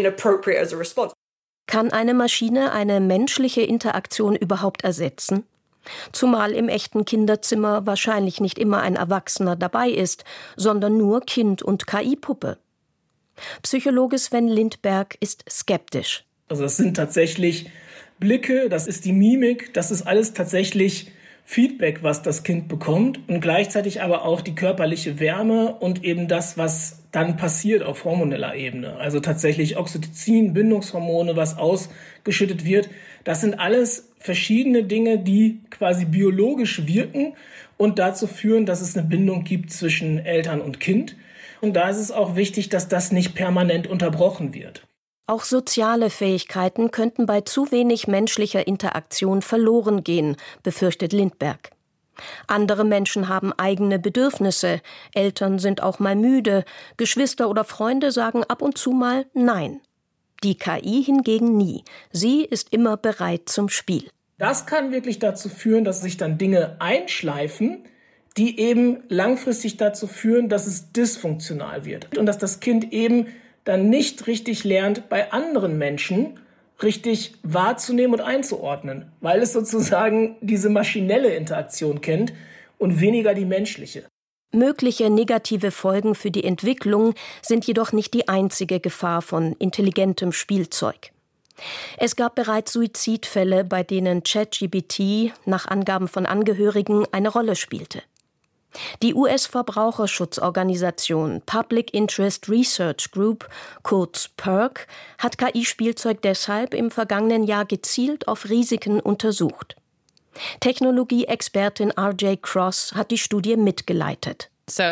Kann eine Maschine eine menschliche Interaktion überhaupt ersetzen? Zumal im echten Kinderzimmer wahrscheinlich nicht immer ein Erwachsener dabei ist, sondern nur Kind und KI-Puppe. Psychologe Sven Lindberg ist skeptisch. Also das sind tatsächlich Blicke, das ist die Mimik, das ist alles tatsächlich Feedback, was das Kind bekommt und gleichzeitig aber auch die körperliche Wärme und eben das, was dann passiert auf hormoneller Ebene. Also tatsächlich Oxytocin, Bindungshormone, was ausgeschüttet wird. Das sind alles verschiedene Dinge, die quasi biologisch wirken und dazu führen, dass es eine Bindung gibt zwischen Eltern und Kind. Und da ist es auch wichtig, dass das nicht permanent unterbrochen wird. Auch soziale Fähigkeiten könnten bei zu wenig menschlicher Interaktion verloren gehen, befürchtet Lindberg. Andere Menschen haben eigene Bedürfnisse, Eltern sind auch mal müde, Geschwister oder Freunde sagen ab und zu mal Nein. Die KI hingegen nie. Sie ist immer bereit zum Spiel. Das kann wirklich dazu führen, dass sich dann Dinge einschleifen, die eben langfristig dazu führen, dass es dysfunktional wird und dass das Kind eben dann nicht richtig lernt, bei anderen Menschen richtig wahrzunehmen und einzuordnen, weil es sozusagen diese maschinelle Interaktion kennt und weniger die menschliche. Mögliche negative Folgen für die Entwicklung sind jedoch nicht die einzige Gefahr von intelligentem Spielzeug. Es gab bereits Suizidfälle, bei denen ChatGPT nach Angaben von Angehörigen eine Rolle spielte. Die US-Verbraucherschutzorganisation Public Interest Research Group, kurz PIRG, hat KI-Spielzeug deshalb im vergangenen Jahr gezielt auf Risiken untersucht. Technologie-Expertin R.J. Cross hat die Studie mitgeleitet.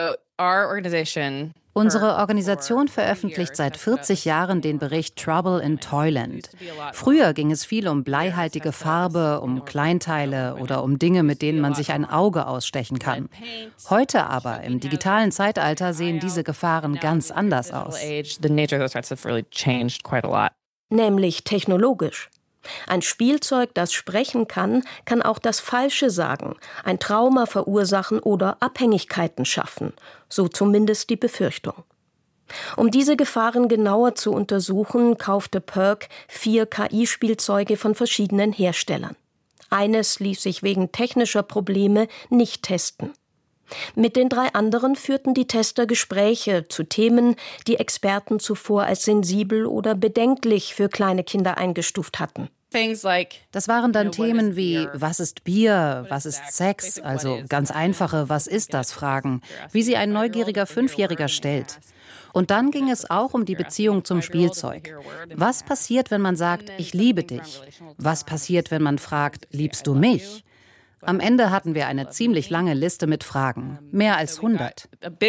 Unsere Organisation veröffentlicht seit 40 Jahren den Bericht Trouble in Toyland. Früher ging es viel um bleihaltige Farbe, um Kleinteile oder um Dinge, mit denen man sich ein Auge ausstechen kann. Heute aber, im digitalen Zeitalter, sehen diese Gefahren ganz anders aus. Nämlich technologisch. Ein Spielzeug, das sprechen kann, kann auch das Falsche sagen, ein Trauma verursachen oder Abhängigkeiten schaffen. So zumindest die Befürchtung. Um diese Gefahren genauer zu untersuchen, kaufte PIRG 4 KI-Spielzeuge von verschiedenen Herstellern. Eines ließ sich wegen technischer Probleme nicht testen. Mit den 3 anderen führten die Tester Gespräche zu Themen, die Experten zuvor als sensibel oder bedenklich für kleine Kinder eingestuft hatten. Das waren dann Themen wie, was ist Bier, was ist Sex, also ganz einfache Was ist das Fragen, wie sie ein neugieriger 5-Jähriger stellt. Und dann ging es auch um die Beziehung zum Spielzeug. Was passiert, wenn man sagt, ich liebe dich? Was passiert, wenn man fragt, liebst du mich? Am Ende hatten wir eine ziemlich lange Liste mit Fragen, mehr als 100.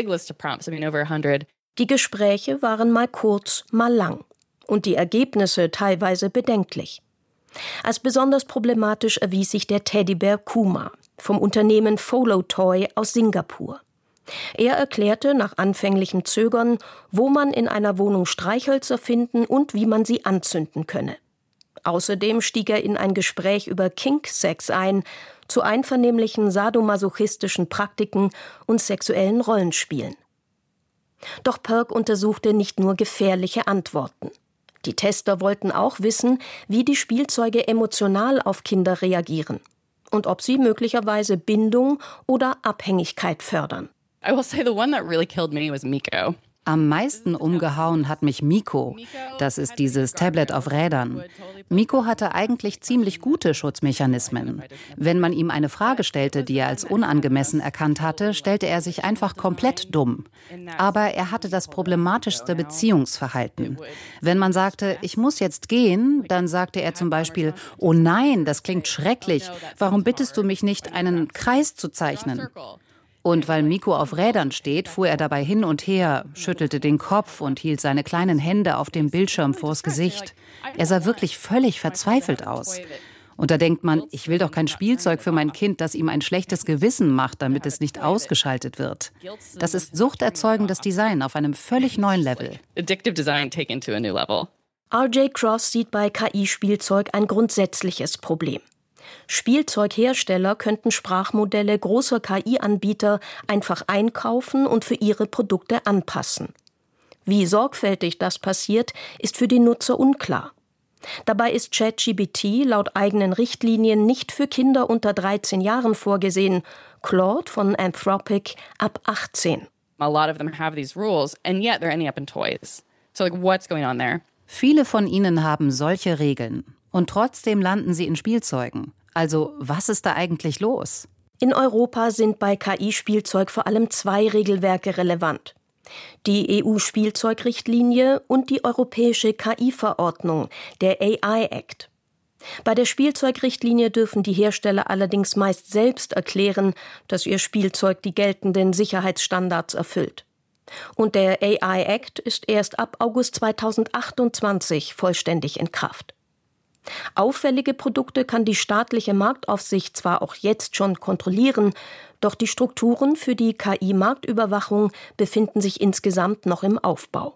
Die Gespräche waren mal kurz, mal lang und die Ergebnisse teilweise bedenklich. Als besonders problematisch erwies sich der Teddybär Kuma vom Unternehmen Follow Toy aus Singapur. Er erklärte nach anfänglichem Zögern, wo man in einer Wohnung Streichhölzer finden und wie man sie anzünden könne. Außerdem stieg er in ein Gespräch über Kink-Sex ein, zu einvernehmlichen sadomasochistischen Praktiken und sexuellen Rollenspielen. Doch Perk untersuchte nicht nur gefährliche Antworten. Die Tester wollten auch wissen, wie die Spielzeuge emotional auf Kinder reagieren und ob sie möglicherweise Bindung oder Abhängigkeit fördern. I will say the one that really killed me was Miko. Am meisten umgehauen hat mich Miko. Das ist dieses Tablet auf Rädern. Miko hatte eigentlich ziemlich gute Schutzmechanismen. Wenn man ihm eine Frage stellte, die er als unangemessen erkannt hatte, stellte er sich einfach komplett dumm. Aber er hatte das problematischste Beziehungsverhalten. Wenn man sagte, ich muss jetzt gehen, dann sagte er zum Beispiel, oh nein, das klingt schrecklich. Warum bittest du mich nicht, einen Kreis zu zeichnen? Und weil Miko auf Rädern steht, fuhr er dabei hin und her, schüttelte den Kopf und hielt seine kleinen Hände auf dem Bildschirm vors Gesicht. Er sah wirklich völlig verzweifelt aus. Und da denkt man, ich will doch kein Spielzeug für mein Kind, das ihm ein schlechtes Gewissen macht, damit es nicht ausgeschaltet wird. Das ist suchterzeugendes Design auf einem völlig neuen Level. R.J. Cross sieht bei KI-Spielzeug ein grundsätzliches Problem. Spielzeughersteller könnten Sprachmodelle großer KI-Anbieter einfach einkaufen und für ihre Produkte anpassen. Wie sorgfältig das passiert, ist für die Nutzer unklar. Dabei ist ChatGPT laut eigenen Richtlinien nicht für Kinder unter 13 Jahren vorgesehen, Claude von Anthropic ab 18. A lot of them have these rules and yet they're ending up in toys. So what's going on there? Viele von ihnen haben solche Regeln und trotzdem landen sie in Spielzeugen. Also, was ist da eigentlich los? In Europa sind bei KI-Spielzeug vor allem 2 Regelwerke relevant. Die EU-Spielzeugrichtlinie und die europäische KI-Verordnung, der AI Act. Bei der Spielzeugrichtlinie dürfen die Hersteller allerdings meist selbst erklären, dass ihr Spielzeug die geltenden Sicherheitsstandards erfüllt. Und der AI Act ist erst ab August 2028 vollständig in Kraft. Auffällige Produkte kann die staatliche Marktaufsicht zwar auch jetzt schon kontrollieren, doch die Strukturen für die KI-Marktüberwachung befinden sich insgesamt noch im Aufbau.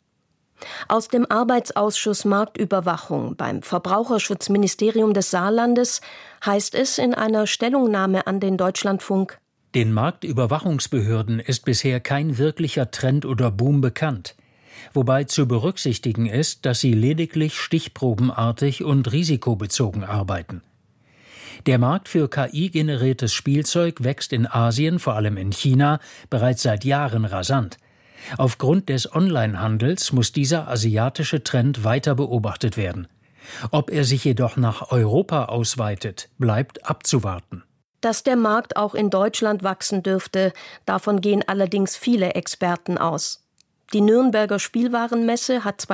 Aus dem Arbeitsausschuss Marktüberwachung beim Verbraucherschutzministerium des Saarlandes heißt es in einer Stellungnahme an den Deutschlandfunk: Den Marktüberwachungsbehörden ist bisher kein wirklicher Trend oder Boom bekannt. Wobei zu berücksichtigen ist, dass sie lediglich stichprobenartig und risikobezogen arbeiten. Der Markt für KI-generiertes Spielzeug wächst in Asien, vor allem in China, bereits seit Jahren rasant. Aufgrund des Onlinehandels muss dieser asiatische Trend weiter beobachtet werden. Ob er sich jedoch nach Europa ausweitet, bleibt abzuwarten. Dass der Markt auch in Deutschland wachsen dürfte, davon gehen allerdings viele Experten aus. Die Nürnberger Spielwarenmesse hat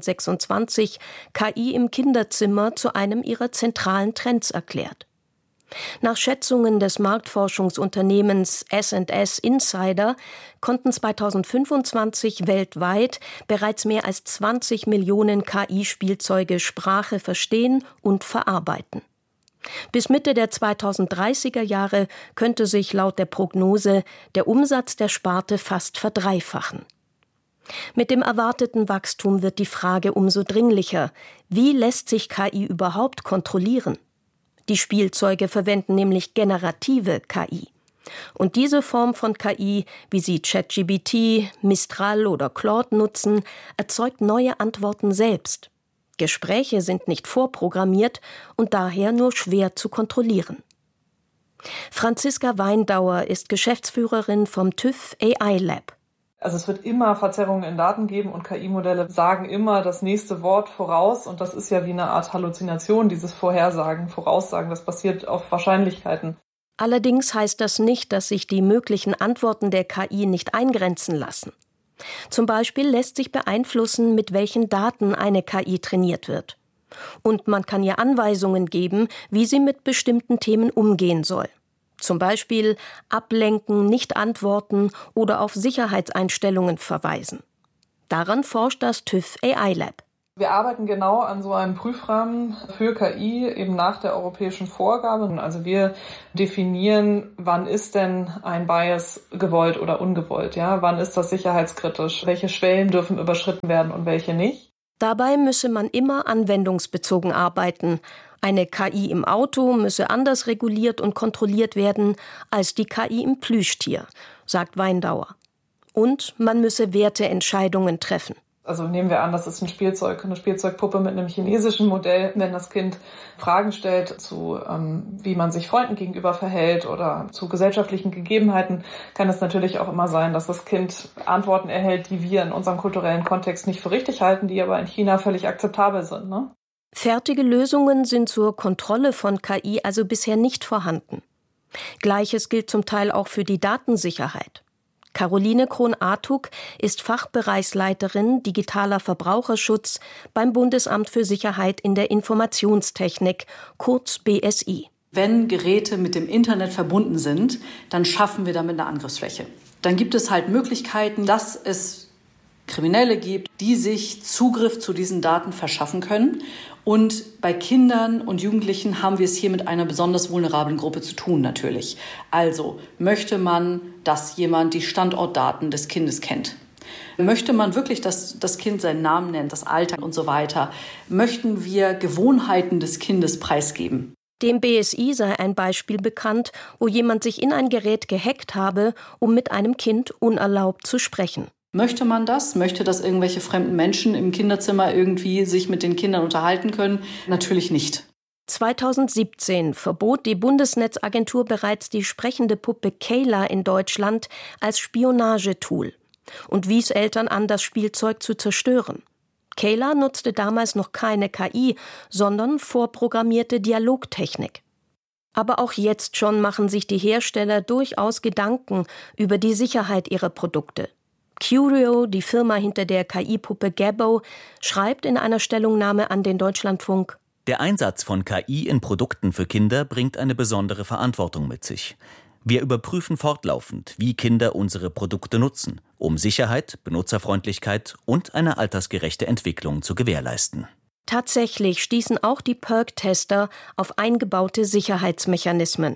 2026 KI im Kinderzimmer zu einem ihrer zentralen Trends erklärt. Nach Schätzungen des Marktforschungsunternehmens S&S Insider konnten 2025 weltweit bereits mehr als 20 Millionen KI-Spielzeuge Sprache verstehen und verarbeiten. Bis Mitte der 2030er Jahre könnte sich laut der Prognose der Umsatz der Sparte fast verdreifachen. Mit dem erwarteten Wachstum wird die Frage umso dringlicher: Wie lässt sich KI überhaupt kontrollieren? Die Spielzeuge verwenden nämlich generative KI. Und diese Form von KI, wie sie ChatGPT, Mistral oder Claude nutzen, erzeugt neue Antworten selbst. Gespräche sind nicht vorprogrammiert und daher nur schwer zu kontrollieren. Franziska Weindauer ist Geschäftsführerin vom TÜV AI Lab. Also es wird immer Verzerrungen in Daten geben und KI-Modelle sagen immer das nächste Wort voraus und das ist ja wie eine Art Halluzination, dieses Vorhersagen, Voraussagen, das basiert auf Wahrscheinlichkeiten. Allerdings heißt das nicht, dass sich die möglichen Antworten der KI nicht eingrenzen lassen. Zum Beispiel lässt sich beeinflussen, mit welchen Daten eine KI trainiert wird. Und man kann ihr Anweisungen geben, wie sie mit bestimmten Themen umgehen soll. Zum Beispiel ablenken, nicht antworten oder auf Sicherheitseinstellungen verweisen. Daran forscht das TÜV AI Lab. Wir arbeiten genau an so einem Prüfrahmen für KI, eben nach der europäischen Vorgabe. Also wir definieren, wann ist denn ein Bias gewollt oder ungewollt? Ja? Wann ist das sicherheitskritisch? Welche Schwellen dürfen überschritten werden und welche nicht? Dabei müsse man immer anwendungsbezogen arbeiten. Eine KI im Auto müsse anders reguliert und kontrolliert werden als die KI im Plüschtier, sagt Weindauer. Und man müsse Werteentscheidungen treffen. Also nehmen wir an, das ist ein Spielzeug, eine Spielzeugpuppe mit einem chinesischen Modell. Wenn das Kind Fragen stellt zu, wie man sich Freunden gegenüber verhält oder zu gesellschaftlichen Gegebenheiten, kann es natürlich auch immer sein, dass das Kind Antworten erhält, die wir in unserem kulturellen Kontext nicht für richtig halten, die aber in China völlig akzeptabel sind, ne? Fertige Lösungen sind zur Kontrolle von KI also bisher nicht vorhanden. Gleiches gilt zum Teil auch für die Datensicherheit. Caroline Krohn-Artuk ist Fachbereichsleiterin Digitaler Verbraucherschutz beim Bundesamt für Sicherheit in der Informationstechnik, kurz BSI. Wenn Geräte mit dem Internet verbunden sind, dann schaffen wir damit eine Angriffsfläche. Dann gibt es halt Möglichkeiten, dass es Kriminelle gibt, die sich Zugriff zu diesen Daten verschaffen können. Und bei Kindern und Jugendlichen haben wir es hier mit einer besonders vulnerablen Gruppe zu tun, natürlich. Also möchte man, dass jemand die Standortdaten des Kindes kennt? Möchte man wirklich, dass das Kind seinen Namen nennt, das Alter und so weiter? Möchten wir Gewohnheiten des Kindes preisgeben? Dem BSI sei ein Beispiel bekannt, wo jemand sich in ein Gerät gehackt habe, um mit einem Kind unerlaubt zu sprechen. Möchte man das? Möchte, dass irgendwelche fremden Menschen im Kinderzimmer irgendwie sich mit den Kindern unterhalten können? Natürlich nicht. 2017 verbot die Bundesnetzagentur bereits die sprechende Puppe Kayla in Deutschland als Spionagetool und wies Eltern an, das Spielzeug zu zerstören. Kayla nutzte damals noch keine KI, sondern vorprogrammierte Dialogtechnik. Aber auch jetzt schon machen sich die Hersteller durchaus Gedanken über die Sicherheit ihrer Produkte. Curio, die Firma hinter der KI-Puppe Gabbo, schreibt in einer Stellungnahme an den Deutschlandfunk: Der Einsatz von KI in Produkten für Kinder bringt eine besondere Verantwortung mit sich. Wir überprüfen fortlaufend, wie Kinder unsere Produkte nutzen, um Sicherheit, Benutzerfreundlichkeit und eine altersgerechte Entwicklung zu gewährleisten. Tatsächlich stießen auch die PERC-Tester auf eingebaute Sicherheitsmechanismen.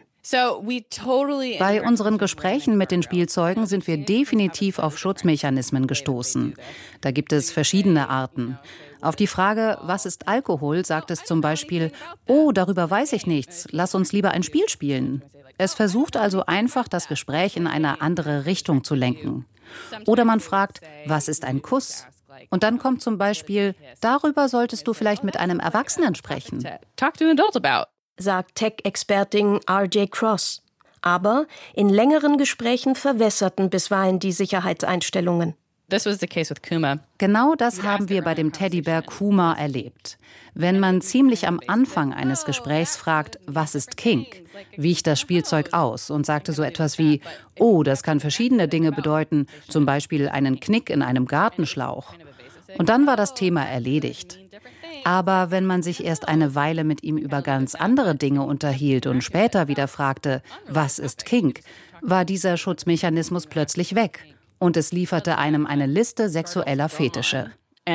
Bei unseren Gesprächen mit den Spielzeugen sind wir definitiv auf Schutzmechanismen gestoßen. Da gibt es verschiedene Arten. Auf die Frage, was ist Alkohol, sagt es zum Beispiel: Oh, darüber weiß ich nichts, lass uns lieber ein Spiel spielen. Es versucht also einfach, das Gespräch in eine andere Richtung zu lenken. Oder man fragt, was ist ein Kuss? Und dann kommt zum Beispiel: Darüber solltest du vielleicht mit einem Erwachsenen sprechen. Talk to an adult about, sagt Tech-Expertin R.J. Cross. Aber in längeren Gesprächen verwässerten bisweilen die Sicherheitseinstellungen. This was the case with Kuma. Genau das haben wir bei dem Teddybär Kuma erlebt. Wenn man ziemlich am Anfang eines Gesprächs fragt, was ist Kink, wiegt das Spielzeug aus und sagte so etwas wie: Oh, das kann verschiedene Dinge bedeuten, zum Beispiel einen Knick in einem Gartenschlauch. Und dann war das Thema erledigt. Aber wenn man sich erst eine Weile mit ihm über ganz andere Dinge unterhielt und später wieder fragte, was ist Kink, war dieser Schutzmechanismus plötzlich weg. Und es lieferte einem eine Liste sexueller Fetische.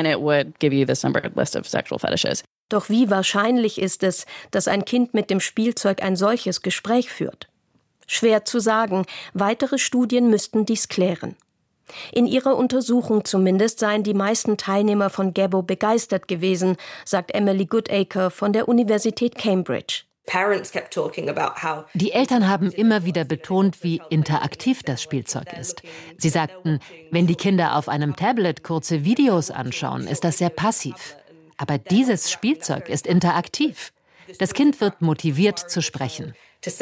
Doch wie wahrscheinlich ist es, dass ein Kind mit dem Spielzeug ein solches Gespräch führt? Schwer zu sagen. Weitere Studien müssten dies klären. In ihrer Untersuchung zumindest seien die meisten Teilnehmer von Gabbo begeistert gewesen, sagt Emily Goodacre von der Universität Cambridge. Die Eltern haben immer wieder betont, wie interaktiv das Spielzeug ist. Sie sagten, wenn die Kinder auf einem Tablet kurze Videos anschauen, ist das sehr passiv. Aber dieses Spielzeug ist interaktiv. Das Kind wird motiviert zu sprechen.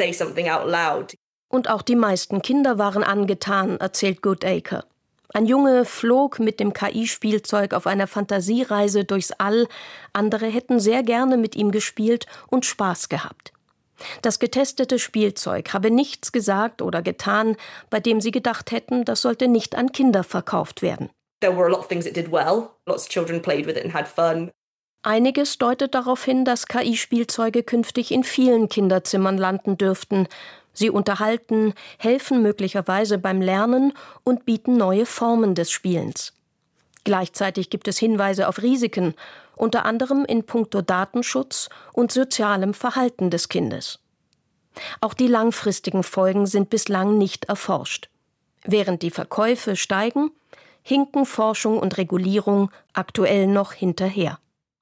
Und auch die meisten Kinder waren angetan, erzählt Goodacre. Ein Junge flog mit dem KI-Spielzeug auf einer Fantasiereise durchs All. Andere hätten sehr gerne mit ihm gespielt und Spaß gehabt. Das getestete Spielzeug habe nichts gesagt oder getan, bei dem sie gedacht hätten, das sollte nicht an Kinder verkauft werden. Einiges deutet darauf hin, dass KI-Spielzeuge künftig in vielen Kinderzimmern landen dürften. Sie unterhalten, helfen möglicherweise beim Lernen und bieten neue Formen des Spielens. Gleichzeitig gibt es Hinweise auf Risiken, unter anderem in puncto Datenschutz und sozialem Verhalten des Kindes. Auch die langfristigen Folgen sind bislang nicht erforscht. Während die Verkäufe steigen, hinken Forschung und Regulierung aktuell noch hinterher.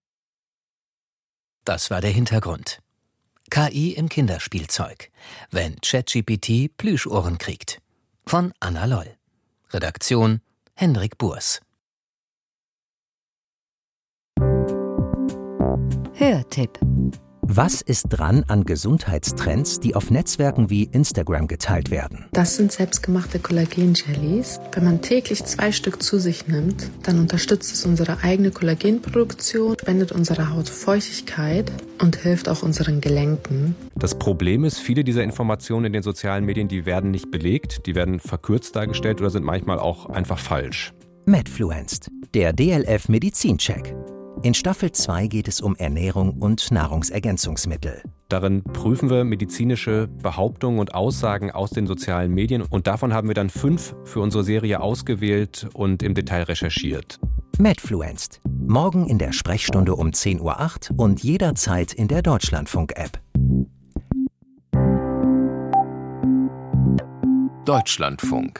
Das war der Hintergrund. KI im Kinderspielzeug. Wenn ChatGPT Plüschohren kriegt. Von Anna Loll. Redaktion Hendrik Burs. Hörtipp. Was ist dran an Gesundheitstrends, die auf Netzwerken wie Instagram geteilt werden? Das sind selbstgemachte Kollagen-Jellies. Wenn man täglich 2 Stück zu sich nimmt, dann unterstützt es unsere eigene Kollagenproduktion, spendet unserer Haut Feuchtigkeit und hilft auch unseren Gelenken. Das Problem ist, viele dieser Informationen in den sozialen Medien, die werden nicht belegt, die werden verkürzt dargestellt oder sind manchmal auch einfach falsch. Medfluenced, der DLF Medizincheck. In Staffel 2 geht es um Ernährung und Nahrungsergänzungsmittel. Darin prüfen wir medizinische Behauptungen und Aussagen aus den sozialen Medien und davon haben wir dann 5 für unsere Serie ausgewählt und im Detail recherchiert. Medfluenced. Morgen in der Sprechstunde um 10:08 Uhr und jederzeit in der Deutschlandfunk-App. Deutschlandfunk.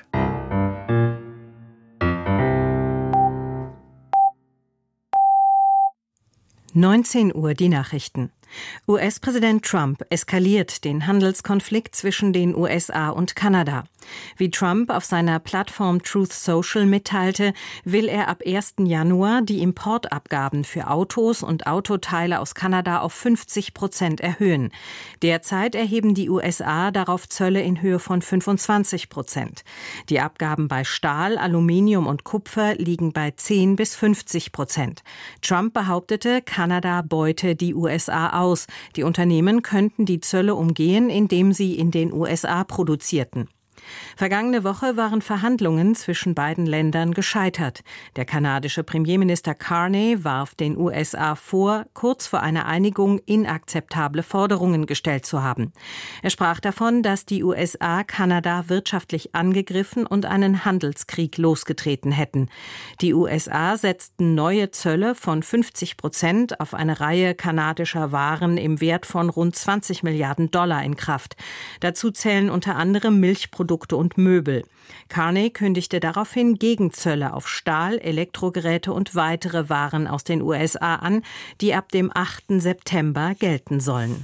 Uhr die Nachrichten. US-Präsident Trump eskaliert den Handelskonflikt zwischen den USA und Kanada. Wie Trump auf seiner Plattform Truth Social mitteilte, will er ab 1. Januar die Importabgaben für Autos und Autoteile aus Kanada auf 50% erhöhen. Derzeit erheben die USA darauf Zölle in Höhe von 25%. Die Abgaben bei Stahl, Aluminium und Kupfer liegen bei 10-50%. Trump behauptete, Kanada beute die USA aus. Die Unternehmen könnten die Zölle umgehen, indem sie in den USA produzierten. Vergangene Woche waren Verhandlungen zwischen beiden Ländern gescheitert. Der kanadische Premierminister Carney warf den USA vor, kurz vor einer Einigung inakzeptable Forderungen gestellt zu haben. Er sprach davon, dass die USA Kanada wirtschaftlich angegriffen und einen Handelskrieg losgetreten hätten. Die USA setzten neue Zölle von 50% auf eine Reihe kanadischer Waren im Wert von rund $20 Milliarden in Kraft. Dazu zählen unter anderem Milchprodukte und Möbel. Carney kündigte daraufhin Gegenzölle auf Stahl, Elektrogeräte und weitere Waren aus den USA an, die ab dem 8. September gelten sollen.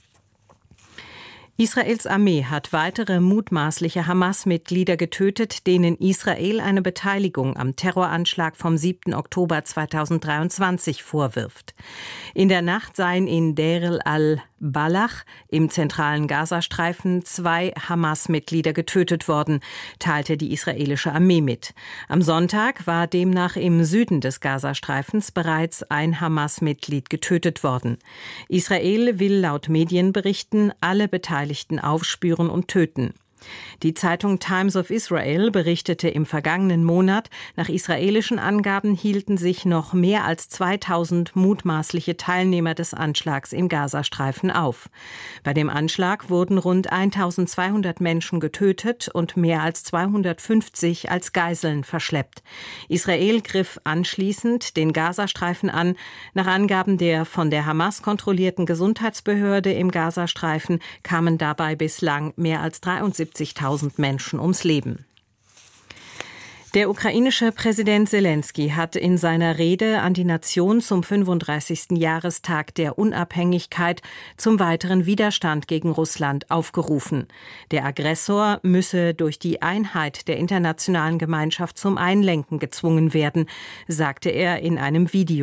Israels Armee hat weitere mutmaßliche Hamas-Mitglieder getötet, denen Israel eine Beteiligung am Terroranschlag vom 7. Oktober 2023 vorwirft. In der Nacht seien in Deir al-Balach im zentralen Gazastreifen 2 Hamas-Mitglieder getötet worden, teilte die israelische Armee mit. Am Sonntag war demnach im Süden des Gazastreifens bereits ein Hamas-Mitglied getötet worden. Israel will laut Medienberichten alle Beteiligten aufspüren und töten. Die Zeitung Times of Israel berichtete im vergangenen Monat, nach israelischen Angaben hielten sich noch mehr als 2000 mutmaßliche Teilnehmer des Anschlags im Gazastreifen auf. Bei dem Anschlag wurden rund 1200 Menschen getötet und mehr als 250 als Geiseln verschleppt. Israel griff anschließend den Gazastreifen an. Nach Angaben der von der Hamas kontrollierten Gesundheitsbehörde im Gazastreifen kamen dabei bislang mehr als 73.000 Menschen ums Leben. Der ukrainische Präsident Selenskyj hat in seiner Rede an die Nation zum 35. Jahrestag der Unabhängigkeit zum weiteren Widerstand gegen Russland aufgerufen. Der Aggressor müsse durch die Einheit der internationalen Gemeinschaft zum Einlenken gezwungen werden, sagte er in einem Video.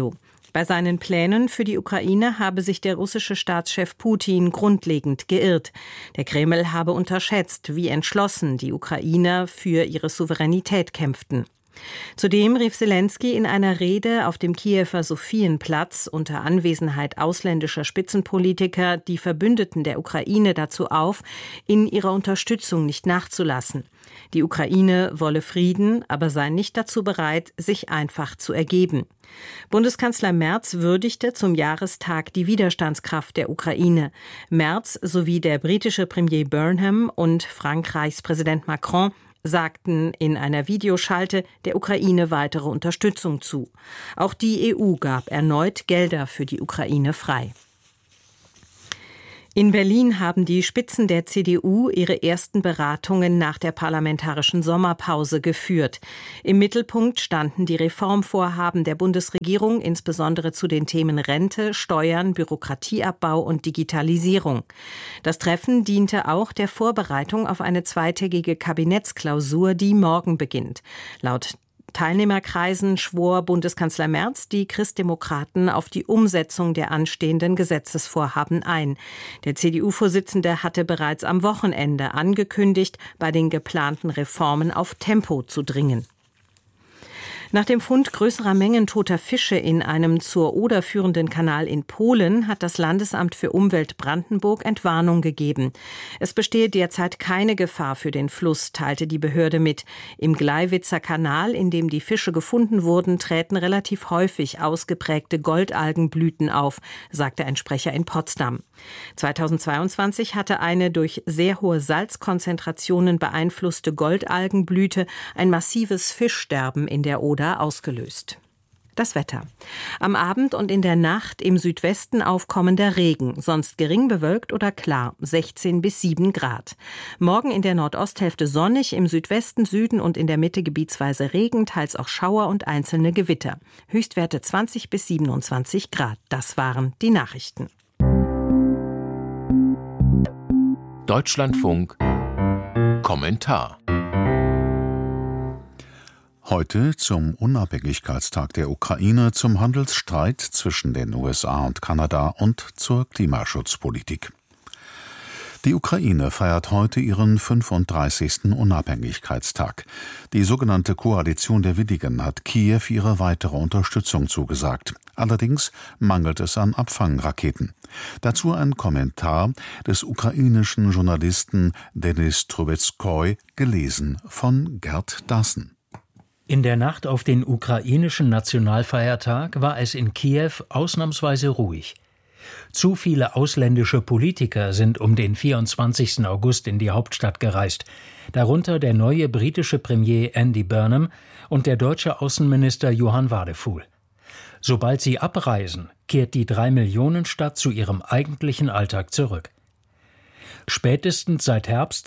Bei seinen Plänen für die Ukraine habe sich der russische Staatschef Putin grundlegend geirrt. Der Kreml habe unterschätzt, wie entschlossen die Ukrainer für ihre Souveränität kämpften. Zudem rief Selenskyj in einer Rede auf dem Kiewer Sophienplatz unter Anwesenheit ausländischer Spitzenpolitiker die Verbündeten der Ukraine dazu auf, in ihrer Unterstützung nicht nachzulassen. Die Ukraine wolle Frieden, aber sei nicht dazu bereit, sich einfach zu ergeben. Bundeskanzler Merz würdigte zum Jahrestag die Widerstandskraft der Ukraine. Merz sowie der britische Premier Burnham und Frankreichs Präsident Macron sagten in einer Videoschalte der Ukraine weitere Unterstützung zu. Auch die EU gab erneut Gelder für die Ukraine frei. In Berlin haben die Spitzen der CDU ihre ersten Beratungen nach der parlamentarischen Sommerpause geführt. Im Mittelpunkt standen die Reformvorhaben der Bundesregierung, insbesondere zu den Themen Rente, Steuern, Bürokratieabbau und Digitalisierung. Das Treffen diente auch der Vorbereitung auf eine zweitägige Kabinettsklausur, die morgen beginnt. Laut Teilnehmerkreisen schwor Bundeskanzler Merz die Christdemokraten auf die Umsetzung der anstehenden Gesetzesvorhaben ein. Der CDU-Vorsitzende hatte bereits am Wochenende angekündigt, bei den geplanten Reformen auf Tempo zu dringen. Nach dem Fund größerer Mengen toter Fische in einem zur Oder führenden Kanal in Polen hat das Landesamt für Umwelt Brandenburg Entwarnung gegeben. Es bestehe derzeit keine Gefahr für den Fluss, teilte die Behörde mit. Im Gleiwitzer Kanal, in dem die Fische gefunden wurden, treten relativ häufig ausgeprägte Goldalgenblüten auf, sagte ein Sprecher in Potsdam. 2022 hatte eine durch sehr hohe Salzkonzentrationen beeinflusste Goldalgenblüte ein massives Fischsterben in der Oder ausgelöst. Das Wetter. Am Abend und in der Nacht im Südwesten aufkommender Regen, sonst gering bewölkt oder klar, 16 bis 7 Grad. Morgen in der Nordosthälfte sonnig, im Südwesten, Süden und in der Mitte gebietsweise Regen, teils auch Schauer und einzelne Gewitter. Höchstwerte 20 bis 27 Grad. Das waren die Nachrichten. Deutschlandfunk Kommentar. Heute zum Unabhängigkeitstag der Ukraine, zum Handelsstreit zwischen den USA und Kanada und zur Klimaschutzpolitik. Die Ukraine feiert heute ihren 35. Unabhängigkeitstag. Die sogenannte Koalition der Willigen hat Kiew ihre weitere Unterstützung zugesagt. Allerdings mangelt es an Abfangraketen. Dazu ein Kommentar des ukrainischen Journalisten Denis Trubetskoy, gelesen von Gerd Dassen. In der Nacht auf den ukrainischen Nationalfeiertag war es in Kiew ausnahmsweise ruhig. Zu viele ausländische Politiker sind um den 24. August in die Hauptstadt gereist, darunter der neue britische Premier Andy Burnham und der deutsche Außenminister Johann Wadefuhl. Sobald sie abreisen, kehrt die 3-Millionen-Stadt zu ihrem eigentlichen Alltag zurück. Spätestens seit Herbst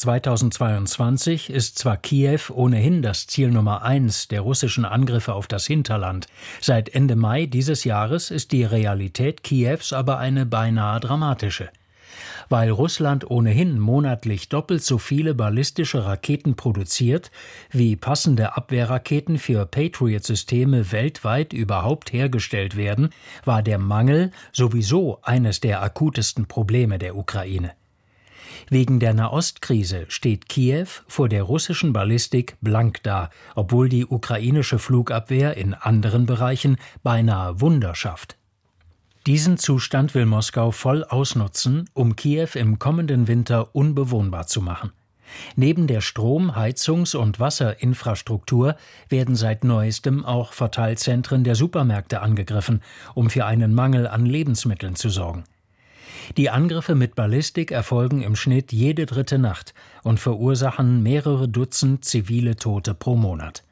2022 ist zwar Kiew ohnehin das Ziel Nummer 1 der russischen Angriffe auf das Hinterland. Seit Ende Mai dieses Jahres ist die Realität Kiews aber eine beinahe dramatische. Weil Russland ohnehin monatlich doppelt so viele ballistische Raketen produziert, wie passende Abwehrraketen für Patriot-Systeme weltweit überhaupt hergestellt werden, war der Mangel sowieso eines der akutesten Probleme der Ukraine. Wegen der Nahostkrise steht Kiew vor der russischen Ballistik blank da, obwohl die ukrainische Flugabwehr in anderen Bereichen beinahe Wunder schafft. Diesen Zustand will Moskau voll ausnutzen, um Kiew im kommenden Winter unbewohnbar zu machen. Neben der Strom-, Heizungs- und Wasserinfrastruktur werden seit Neuestem auch Verteilzentren der Supermärkte angegriffen, um für einen Mangel an Lebensmitteln zu sorgen. Die Angriffe mit Ballistik erfolgen im Schnitt jede 3. Nacht und verursachen mehrere Dutzend zivile Tote pro Monat.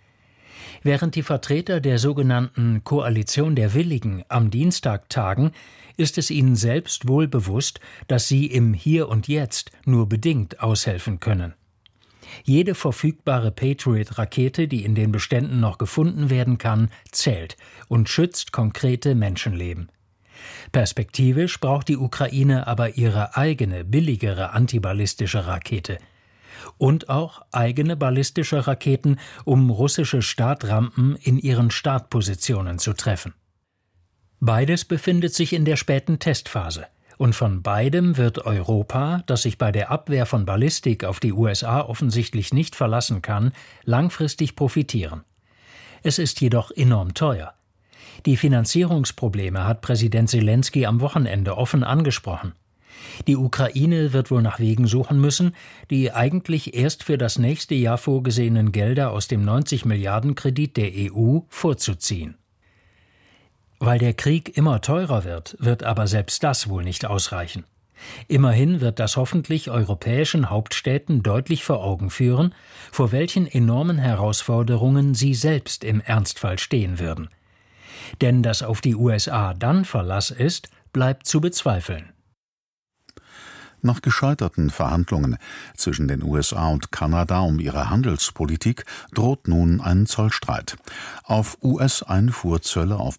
Während die Vertreter der sogenannten Koalition der Willigen am Dienstag tagen, ist es ihnen selbst wohl bewusst, dass sie im Hier und Jetzt nur bedingt aushelfen können. Jede verfügbare Patriot-Rakete, die in den Beständen noch gefunden werden kann, zählt und schützt konkrete Menschenleben. Perspektivisch braucht die Ukraine aber ihre eigene, billigere antiballistische Rakete. Und auch eigene ballistische Raketen, um russische Startrampen in ihren Startpositionen zu treffen. Beides befindet sich in der späten Testphase. Und von beidem wird Europa, das sich bei der Abwehr von Ballistik auf die USA offensichtlich nicht verlassen kann, langfristig profitieren. Es ist jedoch enorm teuer. Die Finanzierungsprobleme hat Präsident Selenskyj am Wochenende offen angesprochen. Die Ukraine wird wohl nach Wegen suchen müssen, die eigentlich erst für das nächste Jahr vorgesehenen Gelder aus dem 90-Milliarden-Kredit der EU vorzuziehen. Weil der Krieg immer teurer wird, wird aber selbst das wohl nicht ausreichen. Immerhin wird das hoffentlich europäischen Hauptstädten deutlich vor Augen führen, vor welchen enormen Herausforderungen sie selbst im Ernstfall stehen würden. Denn dass auf die USA dann Verlass ist, bleibt zu bezweifeln. Nach gescheiterten Verhandlungen zwischen den USA und Kanada um ihre Handelspolitik droht nun ein Zollstreit. Auf US-Einfuhrzölle auf